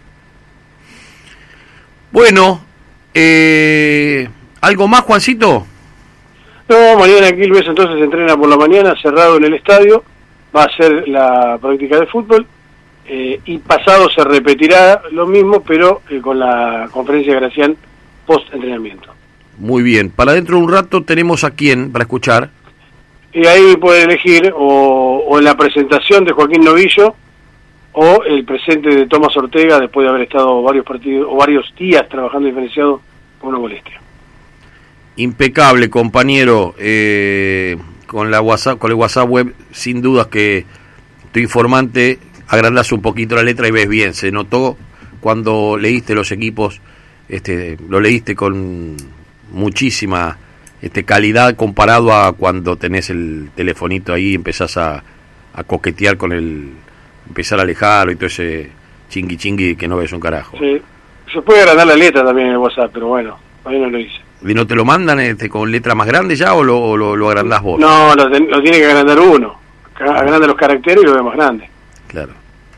Bueno, eh, ¿algo más, Juancito? No, mañana Quilmes entonces se entrena por la mañana, cerrado en el estadio, va a ser la práctica de fútbol, eh, y pasado se repetirá lo mismo, pero eh, con la conferencia de Gracián post-entrenamiento. Muy bien. Para dentro de un rato tenemos a quién para escuchar. Y ahí puede elegir o, o la presentación de Joaquín Novillo o el presente de Tomás Ortega después de haber estado varios partidos o varios días trabajando diferenciado con una molestia. Impecable, compañero. Eh, con la WhatsApp, con el WhatsApp web, sin dudas que tu informante agrandás un poquito la letra y ves bien. Se notó cuando leíste los equipos, este, lo leíste con muchísima este, calidad comparado a cuando tenés el telefonito ahí y empezás a, a coquetear con el, empezar a alejarlo y todo ese chingui chingui que no ves un carajo. Sí, se puede agrandar la letra también en el WhatsApp, pero bueno, ahí no lo hice. ¿Y no te lo mandan este, con letra más grande ya o lo, o lo, lo agrandás vos? No, lo, ten- lo tiene que agrandar uno. agranda los caracteres y lo vemos grande. Claro.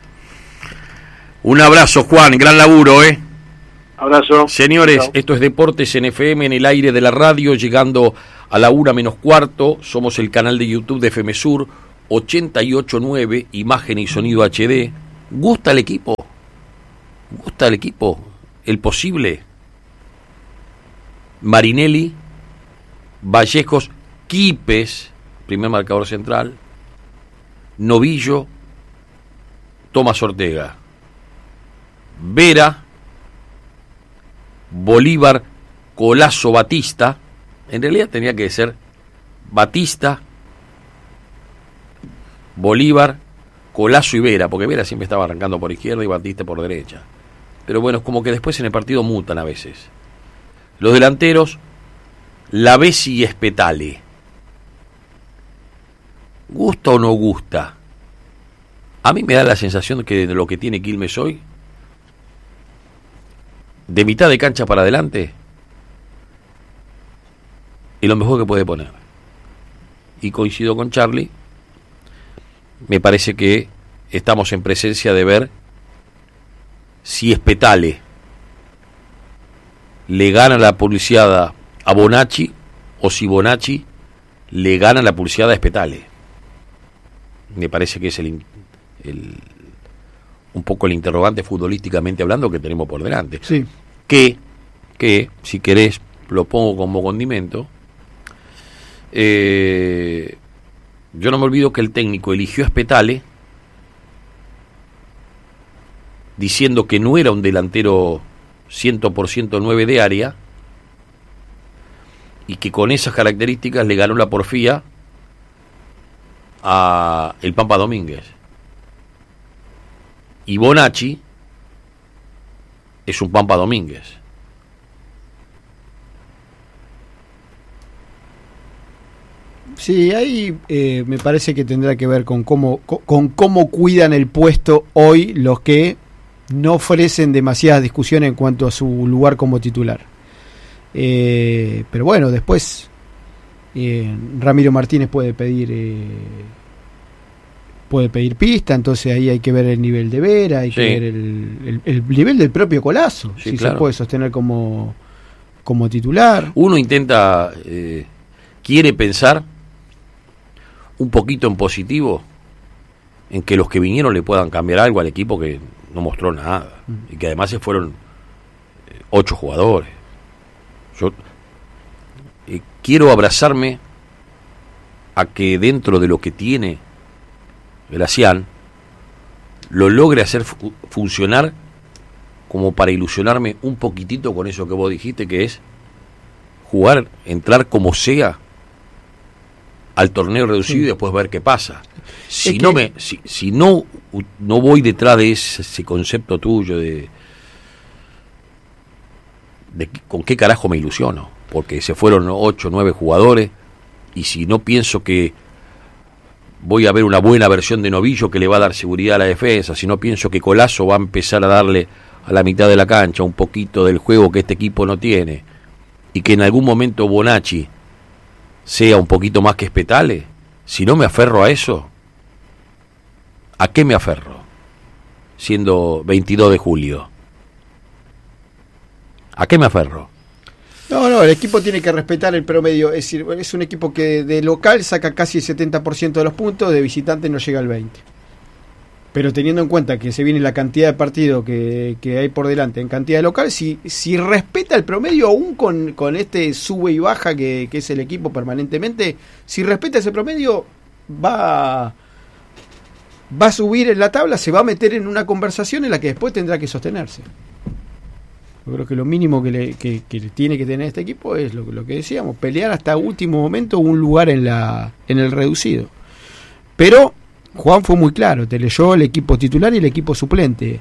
Un abrazo, Juan, gran laburo, ¿eh? Abrazo. Señores, Chao. Esto es Deportes en F M, en el aire de la radio, llegando a la una menos cuarto. Somos el canal de YouTube de F M Sur, ochenta y ocho punto nueve, imagen y sonido H D. ¿Gusta el equipo? ¿Gusta el equipo? ¿El posible? Marinelli, Vallejos, Quipes, primer marcador central, Novillo, Tomás Ortega, Vera, Bolívar, Colazo, Batista. En realidad tenía que ser Batista, Bolívar, Colazo y Vera, porque Vera siempre estaba arrancando por izquierda y Batista por derecha. Pero bueno, es como que después en el partido mutan a veces. Los delanteros, Lavesi y Espetale. ¿Gusta o no gusta? A mí me da la sensación que de lo que tiene Quilmes hoy, de mitad de cancha para adelante, es lo mejor que puede poner. Y coincido con Charlie, me parece que estamos en presencia de ver si Espetale le gana la pulseada a Bonacci o si Bonacci le gana la pulseada a Espetale. Me parece que es el, el un poco el interrogante futbolísticamente hablando que tenemos por delante. Sí. Que, que si querés, lo pongo como condimento. Eh, yo no me olvido que el técnico eligió a Espetale diciendo que no era un delantero cien por ciento nueve de área y que con esas características le ganó la porfía a el Pampa Domínguez. Y Bonacci es un Pampa Domínguez. Sí, ahí eh, me parece que tendrá que ver con cómo, con, con cómo cuidan el puesto hoy los que no ofrecen demasiadas discusiones en cuanto a su lugar como titular. Eh, pero bueno, después eh, Ramiro Martínez puede pedir eh, puede pedir pista, entonces ahí hay que ver el nivel de Vera, hay sí. que ver el, el, el nivel del propio Colazo, sí, si claro. se puede sostener como, como titular. Uno intenta, eh, quiere pensar un poquito en positivo, en que los que vinieron le puedan cambiar algo al equipo que no mostró nada, mm. y que además se fueron eh, ocho jugadores. Yo eh, quiero abrazarme a que dentro de lo que tiene Gracián lo logre hacer fu- funcionar como para ilusionarme un poquitito con eso que vos dijiste, que es jugar, entrar como sea al torneo reducido sí. y después ver qué pasa. Si es no que... me si, si no no voy detrás de ese, ese concepto tuyo de de con qué carajo me ilusiono, porque se fueron ocho, nueve jugadores, y si no pienso que voy a ver una buena versión de Novillo que le va a dar seguridad a la defensa, si no pienso que Colazo va a empezar a darle a la mitad de la cancha un poquito del juego que este equipo no tiene, y que en algún momento Bonacci sea un poquito más que Espetale, si no me aferro a eso, ¿a qué me aferro? Siendo veintidós de julio. ¿A qué me aferro? No, no, el equipo tiene que respetar el promedio. Es decir, es un equipo que de local saca casi el setenta por ciento de los puntos, de visitante no llega al veinte por ciento. Pero teniendo en cuenta que se viene la cantidad de partidos que, que hay por delante en cantidad de local, si, si respeta el promedio, aún con, con este sube y baja que, que es el equipo permanentemente, si respeta ese promedio, va, va a subir en la tabla, se va a meter en una conversación en la que después tendrá que sostenerse. Yo creo que lo mínimo que, le, que, que tiene que tener este equipo es lo, lo que decíamos, pelear hasta último momento un lugar en la en el reducido. Pero Juan fue muy claro, te leyó el equipo titular y el equipo suplente.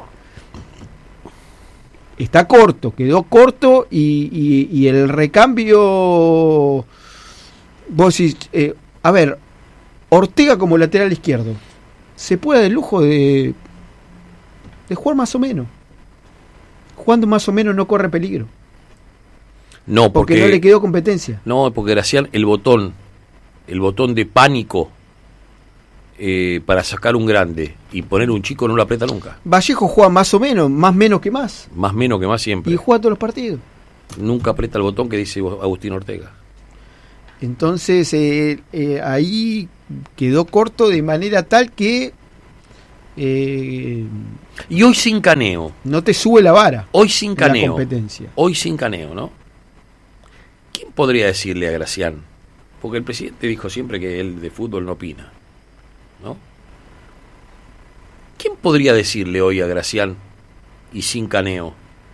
Está corto, quedó corto y, y, y el recambio... Vos decís, eh, a ver, Ortega como lateral izquierdo, ¿se puede dar el lujo de, de jugar más o menos? Jugando más o menos no corre peligro. No, porque, porque no le quedó competencia. No, porque Gracián, el botón, el botón de pánico eh, para sacar un grande y poner un chico no lo aprieta nunca. Vallejo juega más o menos, más menos que más. Más menos que más siempre. Y juega todos los partidos. Nunca aprieta el botón que dice Agustín Ortega. Entonces eh, eh, ahí quedó corto de manera tal que eh, y hoy sin Caneo. No te sube la vara. Hoy sin Caneo. La competencia. Hoy sin Caneo, ¿no? ¿Quién podría decirle a Gracián? Porque el presidente dijo siempre que él de fútbol no opina, ¿no? ¿Quién podría decirle hoy a Gracián y sin Caneo?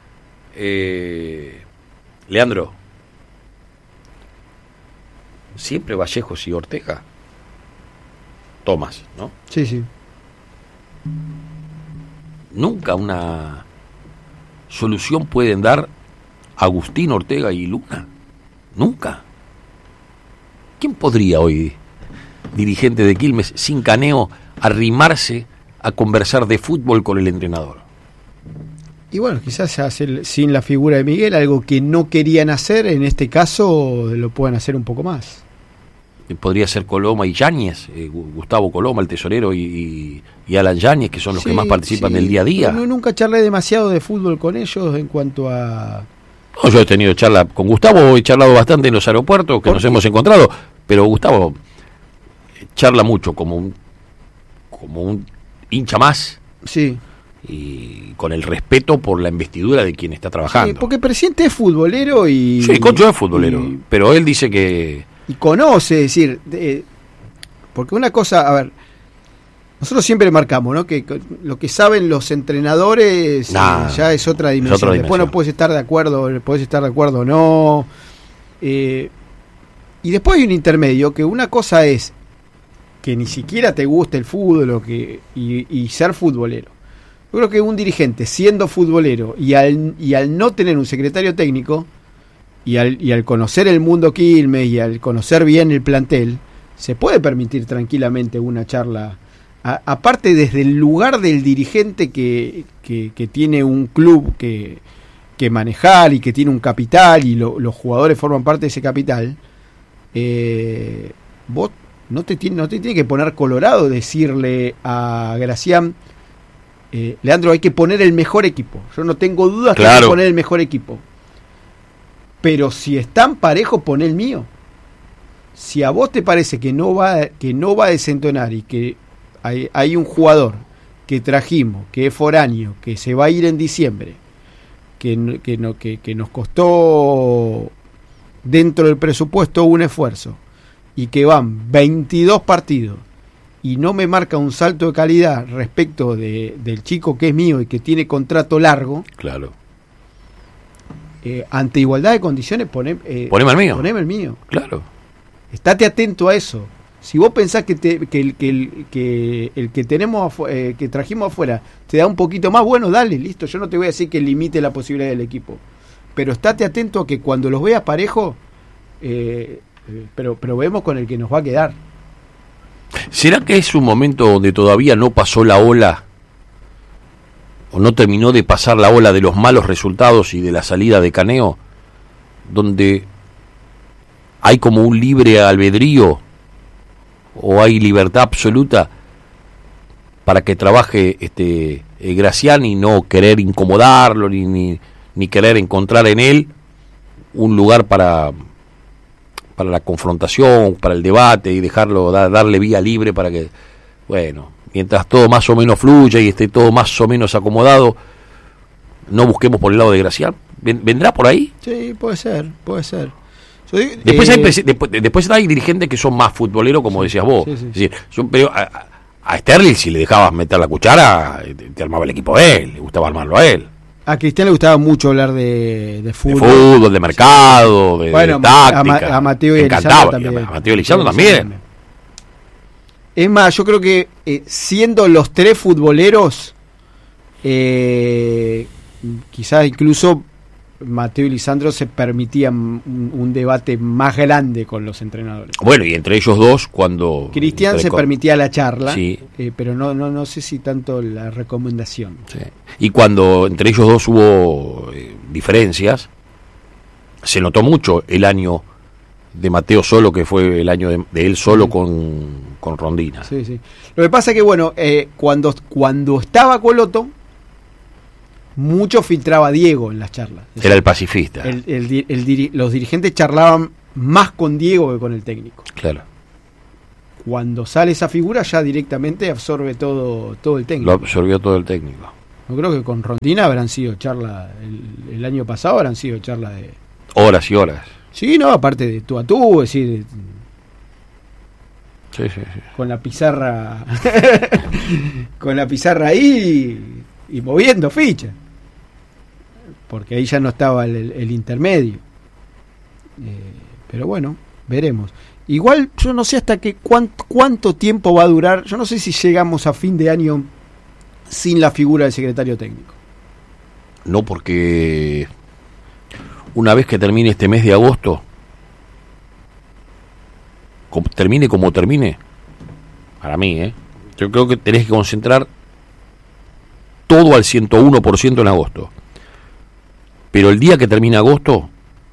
Eh, Leandro, siempre Vallejos y Ortega. Tomás, ¿no? Sí, sí. Nunca una solución pueden dar Agustín Ortega y Luna. Nunca. ¿Quién podría hoy, dirigente de Quilmes, sin Caneo, arrimarse a conversar de fútbol con el entrenador? Y bueno, quizás hacer, sin la figura de Miguel, algo que no querían hacer, en este caso lo pueden hacer un poco más. Podría ser Coloma y Yáñez, eh, Gustavo Coloma, el tesorero, y, y, y Alan Yáñez, que son los sí, que más participan sí, del día a día. No, nunca charlé demasiado de fútbol con ellos en cuanto a... No, yo he tenido charla con Gustavo, he charlado bastante en los aeropuertos que nos hemos encontrado, pero Gustavo charla mucho como un, como un hincha más. Sí. Y con el respeto por la investidura de quien está trabajando. Sí, porque el presidente es futbolero y... Sí, Cocho es futbolero, y, pero él dice que... Y conoce, es decir, de, porque una cosa, a ver, nosotros siempre marcamos, ¿no? Que lo que saben los entrenadores nah, eh, ya es otra dimensión. Es otra dimensión. Después no puedes estar de acuerdo, puedes estar de acuerdo o no. Eh, y después hay un intermedio, que una cosa es que ni siquiera te guste el fútbol o que, y, y ser futbolero. Yo creo que un dirigente siendo futbolero y al, y al no tener un secretario técnico y al, y al conocer el mundo Quilmes y al conocer bien el plantel, se puede permitir tranquilamente una charla, a, aparte desde el lugar del dirigente que, que, que tiene un club que, que manejar y que tiene un capital y lo, los jugadores forman parte de ese capital. Eh, vos no te, no te tiene que poner colorado decirle a Gracián, Eh, Leandro, hay que poner el mejor equipo. Yo no tengo dudas claro. que hay que poner el mejor equipo. Pero si están parejos, pon el mío. Si a vos te parece que no va, que no va a desentonar y que hay, hay un jugador que trajimos, que es foráneo, que se va a ir en diciembre, que, que, no, que, que nos costó dentro del presupuesto un esfuerzo, y que van veintidós partidos, y no me marca un salto de calidad respecto de, del chico que es mío y que tiene contrato largo, claro, eh, ante igualdad de condiciones poné, eh, poneme el mío, poneme el mío, claro, estate atento a eso. Si vos pensás que, te, que, el, que, el, que el que tenemos eh, que trajimos afuera te da un poquito más, bueno, dale, listo, yo no te voy a decir que limite la posibilidad del equipo, pero estate atento a que cuando los veas parejo, eh, eh, pero, pero vemos con el que nos va a quedar. ¿Será que es un momento donde todavía no pasó la ola o no terminó de pasar la ola de los malos resultados y de la salida de Caneo, donde hay como un libre albedrío o hay libertad absoluta para que trabaje este eh, Gracián y no querer incomodarlo ni, ni, ni querer encontrar en él un lugar para... para la confrontación, para el debate y dejarlo, da, darle vía libre para que, bueno, mientras todo más o menos fluya y esté todo más o menos acomodado, no busquemos por el lado de Gracián? ¿Vendrá por ahí? Sí, puede ser, puede ser. Yo digo, después, eh, hay, después, después hay dirigentes que son más futboleros, como sí, decías vos. Sí, sí. Es decir, yo, pero a, a Sterling, si le dejabas meter la cuchara, te, te armaba el equipo a él, le gustaba armarlo a él. A Cristian le gustaba mucho hablar de, de fútbol. De fútbol, de mercado, de, bueno, de táctica. A, a Mateo y Encantaba, también. A Mateo y Lisandro también. también. Es más, yo creo que eh, siendo los tres futboleros, eh, quizás incluso Mateo y Lisandro se permitían un, un debate más grande con los entrenadores. Bueno, y entre ellos dos, cuando... Cristian se permitía la charla, sí. eh, pero no, no, no sé si tanto la recomendación. Sí. Y cuando entre ellos dos hubo eh, diferencias, se notó mucho el año de Mateo solo, que fue el año de, de él solo sí. con, con Rondina. Sí, sí. Lo que pasa es que, bueno, eh, cuando, cuando estaba Coloto, mucho filtraba a Diego en las charlas. Es Era decir, el pacifista. El, el, el, el, los dirigentes charlaban más con Diego que con el técnico. Claro. Cuando sale esa figura, ya directamente absorbe todo, todo el técnico. Lo absorbió todo el técnico. Yo creo que con Rondina habrán sido charlas, el, el año pasado habrán sido charlas de... Horas y horas. Sí, no, aparte de tú a tú, es decir... Sí, sí, sí. Con la pizarra... con la pizarra ahí y, y moviendo fichas. Porque ahí ya no estaba el, el, el intermedio. Eh, pero bueno, veremos. Igual yo no sé hasta qué cuánto, cuánto tiempo va a durar. Yo no sé si llegamos a fin de año sin la figura del secretario técnico. No, porque una vez que termine este mes de agosto, como, termine como termine, para mí, ¿eh? yo creo que tenés que concentrar todo al ciento uno por ciento en agosto. Pero el día que termine agosto,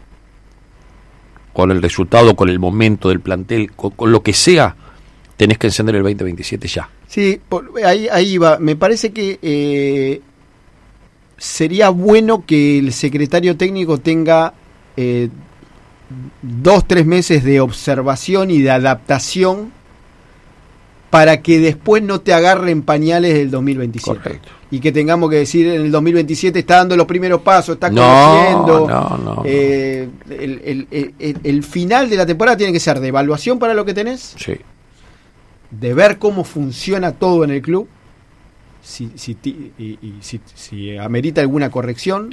con el resultado, con el momento del plantel, con, con lo que sea, tenés que encender el veinte veintisiete ya. Sí, por, ahí, ahí va. Me parece que eh, sería bueno que el secretario técnico tenga eh, dos, tres meses de observación y de adaptación para que después no te agarren pañales del dos mil veintisiete. Correcto. Y que tengamos que decir en el dos mil veintisiete está dando los primeros pasos, está no, conociendo. No, no, eh, el, el, el, el, el final de la temporada tiene que ser de evaluación para lo que tenés. Sí. De ver cómo funciona todo en el club. Si, si, y, y, si, si amerita alguna corrección.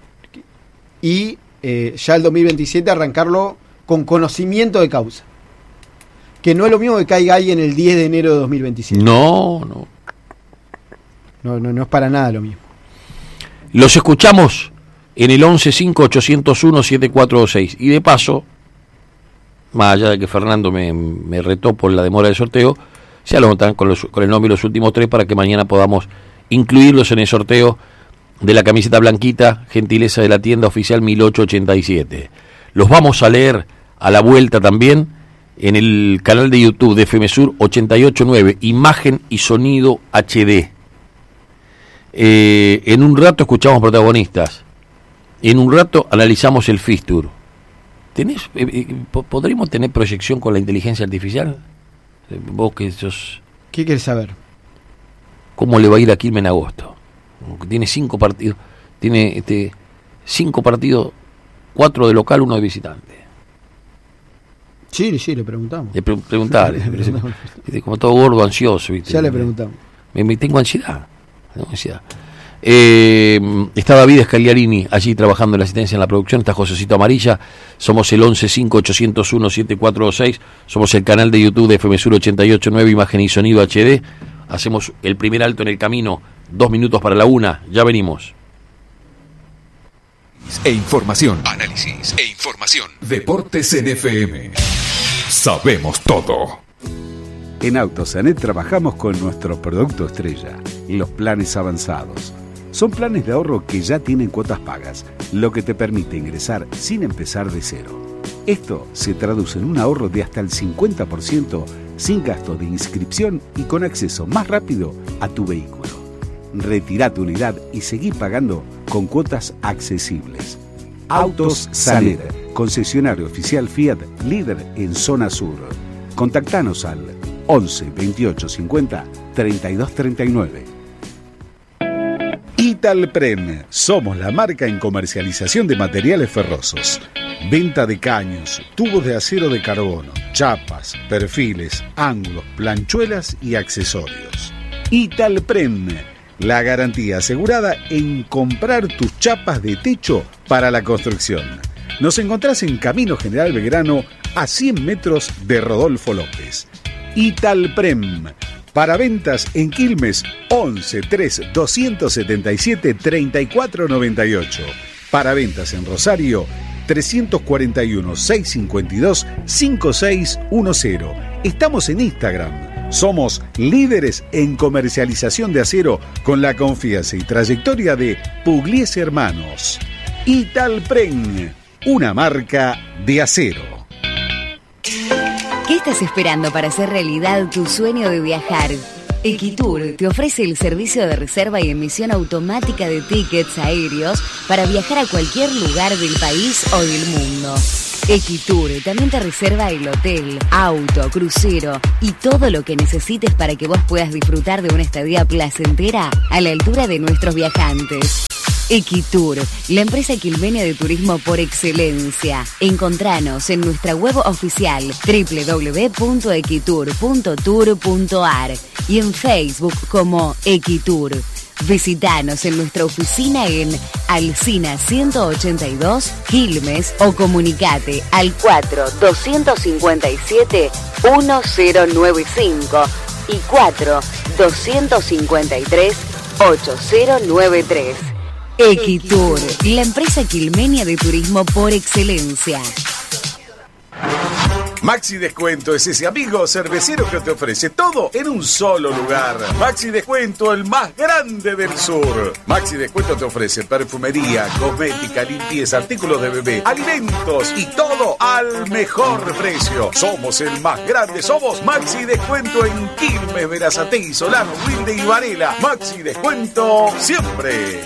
Y eh, ya el dos mil veintisiete arrancarlo con conocimiento de causa. Que no es lo mismo que caiga ahí en el diez de enero de dos mil veintisiete. No, no. No, no, no es para nada lo mismo. Los escuchamos en el once cinco ochocientos uno siete cuatro dos seis. Y de paso, más allá de que Fernando me, me retó por la demora del sorteo, ya lo anotan con, los, con el nombre y los últimos tres para que mañana podamos incluirlos en el sorteo de la camiseta blanquita, gentileza de la tienda oficial mil ochocientos ochenta y siete. Los vamos a leer a la vuelta también en el canal de YouTube de F M Sur ochenta y ocho nueve, imagen y sonido H D. Eh, en un rato escuchamos protagonistas, en un rato analizamos el Fistur. ¿Tenés, eh, eh, ¿Podríamos tener proyección con la inteligencia artificial? Eh, vos que sos... ¿Qué querés saber? ¿Cómo le va a ir a Quilmes en agosto? Tiene cinco partidos, tiene este cinco partidos, cuatro de local, uno de visitante. Sí, sí, le preguntamos. Le pre- preguntar, como todo gordo, ansioso, ¿viste? Ya le preguntamos. Me, me tengo ansiedad. Eh, está David Scagliarini allí trabajando en la asistencia en la producción. Está Josecito Amarilla. Somos el once cinco ochocientos uno siete cuatro dos seis. Somos el canal de YouTube de F M Sur ochenta y ocho nueve, imagen y sonido H D. Hacemos el primer alto en el camino. Dos minutos para la una. Ya venimos. E información. Análisis e información. Deportes en F M. Sabemos todo. En Autosanet trabajamos con nuestro producto estrella, los planes avanzados. Son planes de ahorro que ya tienen cuotas pagas, lo que te permite ingresar sin empezar de cero. Esto se traduce en un ahorro de hasta el cincuenta por ciento sin gasto de inscripción y con acceso más rápido a tu vehículo. Retirá tu unidad y seguí pagando con cuotas accesibles. Autos Sanet, concesionario oficial Fiat, líder en zona sur. Contactanos al once veintiocho cincuenta treinta y dos treinta y nueve. Italprem, somos la marca en comercialización de materiales ferrosos. Venta de caños, tubos de acero de carbono, chapas, perfiles, ángulos, planchuelas y accesorios. Italprem, la garantía asegurada en comprar tus chapas de techo para la construcción. Nos encontrás en Camino General Belgrano, a cien metros de Rodolfo López. Italprem, para ventas en Quilmes, once tres doscientos setenta y siete treinta y cuatro noventa y ocho. Para ventas en Rosario, trescientos cuarenta y uno seiscientos cincuenta y dos cincuenta y seis diez. Estamos en Instagram. Somos líderes en comercialización de acero con la confianza y trayectoria de Pugliese Hermanos. Italprem, una marca de acero. estás esperando para hacer realidad tu sueño de viajar? Equitour te ofrece el servicio de reserva y emisión automática de tickets aéreos para viajar a cualquier lugar del país o del mundo. Equitour también te reserva el hotel, auto, crucero y todo lo que necesites para que vos puedas disfrutar de una estadía placentera a la altura de nuestros viajantes. Equitour, la empresa quilmenia de turismo por excelencia. Encontranos en nuestra web oficial doble u doble u doble u punto equitour punto tour punto a r y en Facebook como Equitour. Visítanos en nuestra oficina en Alsina ciento ochenta y dos, Quilmes, o comunicate al cuatro dos cinco siete uno cero nueve cinco y cuatro dos cinco tres ocho cero nueve tres. Equitour, la empresa quilmenia de turismo por excelencia. Maxi Descuento es ese amigo cervecero que te ofrece todo en un solo lugar. Maxi Descuento, el más grande del sur. Maxi Descuento te ofrece perfumería, cosmética, limpieza, artículos de bebé, alimentos y todo al mejor precio. Somos el más grande, somos Maxi Descuento en Quilmes, Berazategui, Solano, Wilde y Varela. Maxi Descuento siempre.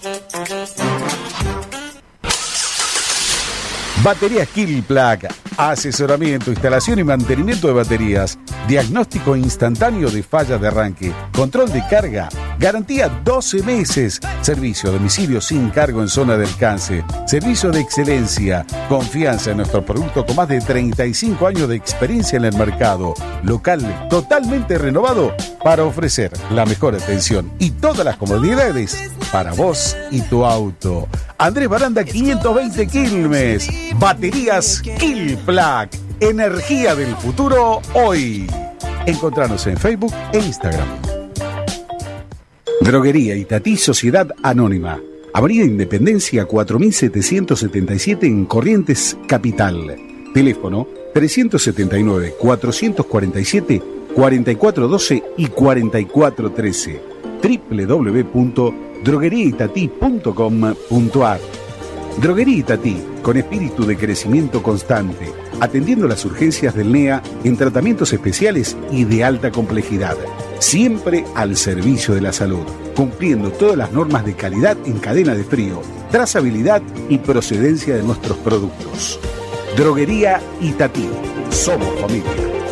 Baterías Kilplug, asesoramiento, instalación y mantenimiento de baterías, diagnóstico instantáneo de fallas de arranque, control de carga, garantía doce meses, servicio a domicilio sin cargo en zona de alcance, servicio de excelencia, confianza en nuestro producto con más de treinta y cinco años de experiencia en el mercado, local totalmente renovado para ofrecer la mejor atención y todas las comodidades para vos y tu auto. Andrés Baranda quinientos veinte Quilmes. Baterías Kilplug. Energía del futuro hoy. Encontranos en Facebook e Instagram. Droguería Itatí Sociedad Anónima. Avenida Independencia cuatro mil setecientos setenta y siete en Corrientes, Capital. Teléfono trescientos setenta y nueve, cuatrocientos cuarenta y siete, cuarenta y cuatro doce y cuarenta y cuatro trece. doble u doble u doble u punto droguería itatí punto com punto a r. Droguería Itatí, con espíritu de crecimiento constante, atendiendo las urgencias del N E A en tratamientos especiales y de alta complejidad, siempre al servicio de la salud, cumpliendo todas las normas de calidad en cadena de frío, trazabilidad y procedencia de nuestros productos. Droguería Itatí, somos familia.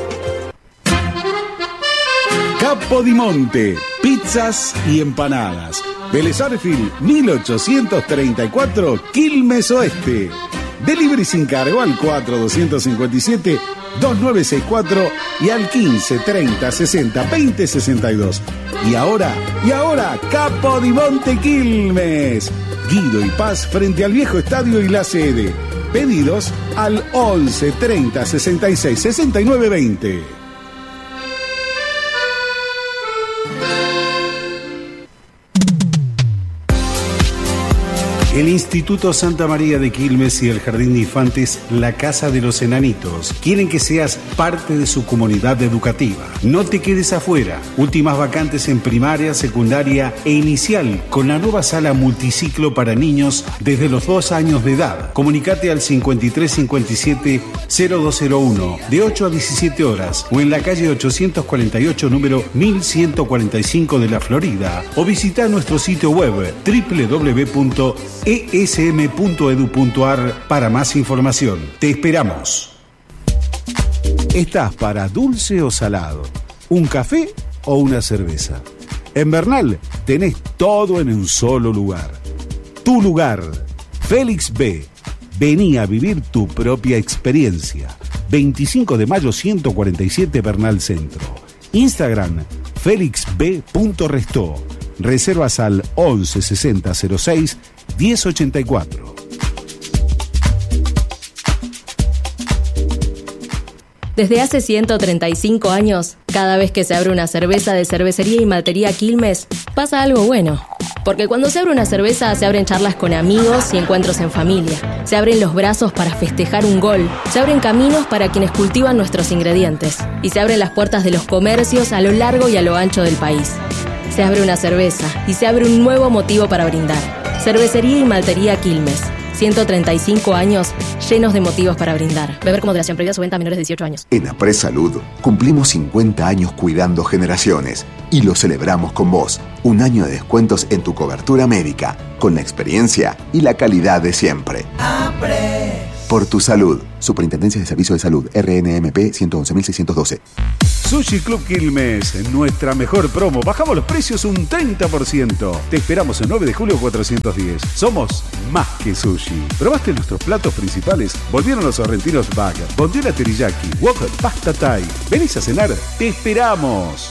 Capodimonte, pizzas y empanadas. Vélez Arfield, mil ochocientos treinta y cuatro, Quilmes Oeste. Delivery sin cargo al cuatro dos cinco siete, dos nueve seis cuatro y al quince, treinta, sesenta, veinte, sesenta y dos. Y ahora, y ahora, Capodimonte Quilmes. Guido y Paz frente al viejo estadio y la sede. Pedidos al once, treinta, sesenta y seis, sesenta y nueve, veinte. El Instituto Santa María de Quilmes y el Jardín de Infantes La Casa de los Enanitos quieren que seas parte de su comunidad educativa. No te quedes afuera. Últimas vacantes en primaria, secundaria e inicial con la nueva sala multiciclo para niños desde los dos años de edad. Comunicate al cincuenta y tres cincuenta y siete cero dos cero uno de ocho a diecisiete horas o en la calle ochocientos cuarenta y ocho número mil ciento cuarenta y cinco de la Florida o visita nuestro sitio web doble u doble u doble u punto e s m punto edu punto a r para más información. Te esperamos. ¿Estás para dulce o salado? ¿Un café o una cerveza? En Bernal tenés todo en un solo lugar. Tu lugar, Félix B. Vení a vivir tu propia experiencia. veinticinco de mayo ciento cuarenta y siete Bernal Centro. Instagram, félix b punto restó. Reservas al once sesenta cero seis diez ochenta y cuatro. Desde hace ciento treinta y cinco años, cada vez que se abre una cerveza de Cervecería y Maltería Quilmes, pasa algo bueno. Porque cuando se abre una cerveza, se abren charlas con amigos y encuentros en familia. Se abren los brazos para festejar un gol. Se abren caminos para quienes cultivan nuestros ingredientes. Y se abren las puertas de los comercios a lo largo y a lo ancho del país. Se abre una cerveza y se abre un nuevo motivo para brindar. Cervecería y Maltería Quilmes. ciento treinta y cinco años llenos de motivos para brindar. Beber con moderación, prohibida su venta a menores de dieciocho años. En Apres Salud cumplimos cincuenta años cuidando generaciones y lo celebramos con vos. Un año de descuentos en tu cobertura médica, con la experiencia y la calidad de siempre. Apres. Por tu salud. Superintendencia de Servicios de Salud, R N M P ciento once mil seiscientos doce. Sushi Club Quilmes, nuestra mejor promo. Bajamos los precios un treinta por ciento. Te esperamos el nueve de julio cuatrocientos diez. Somos más que sushi. ¿Probaste nuestros platos principales? Volvieron los sorrentinos bag, bondiola teriyaki, wok, pasta thai. ¿Venís a cenar? ¡Te esperamos!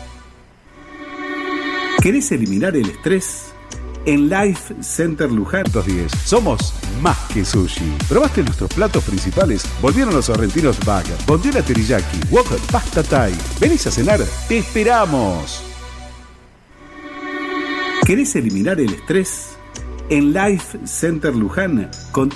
¿Querés eliminar el estrés? En Life Center Luján diez. Somos más que sushi. ¿Probaste nuestros platos principales? Volvieron los sorrentinos bag, bondiola teriyaki, wok, pasta thai. ¿Venís a cenar? ¡Te esperamos! ¿Querés eliminar el estrés? En Life Center Luján,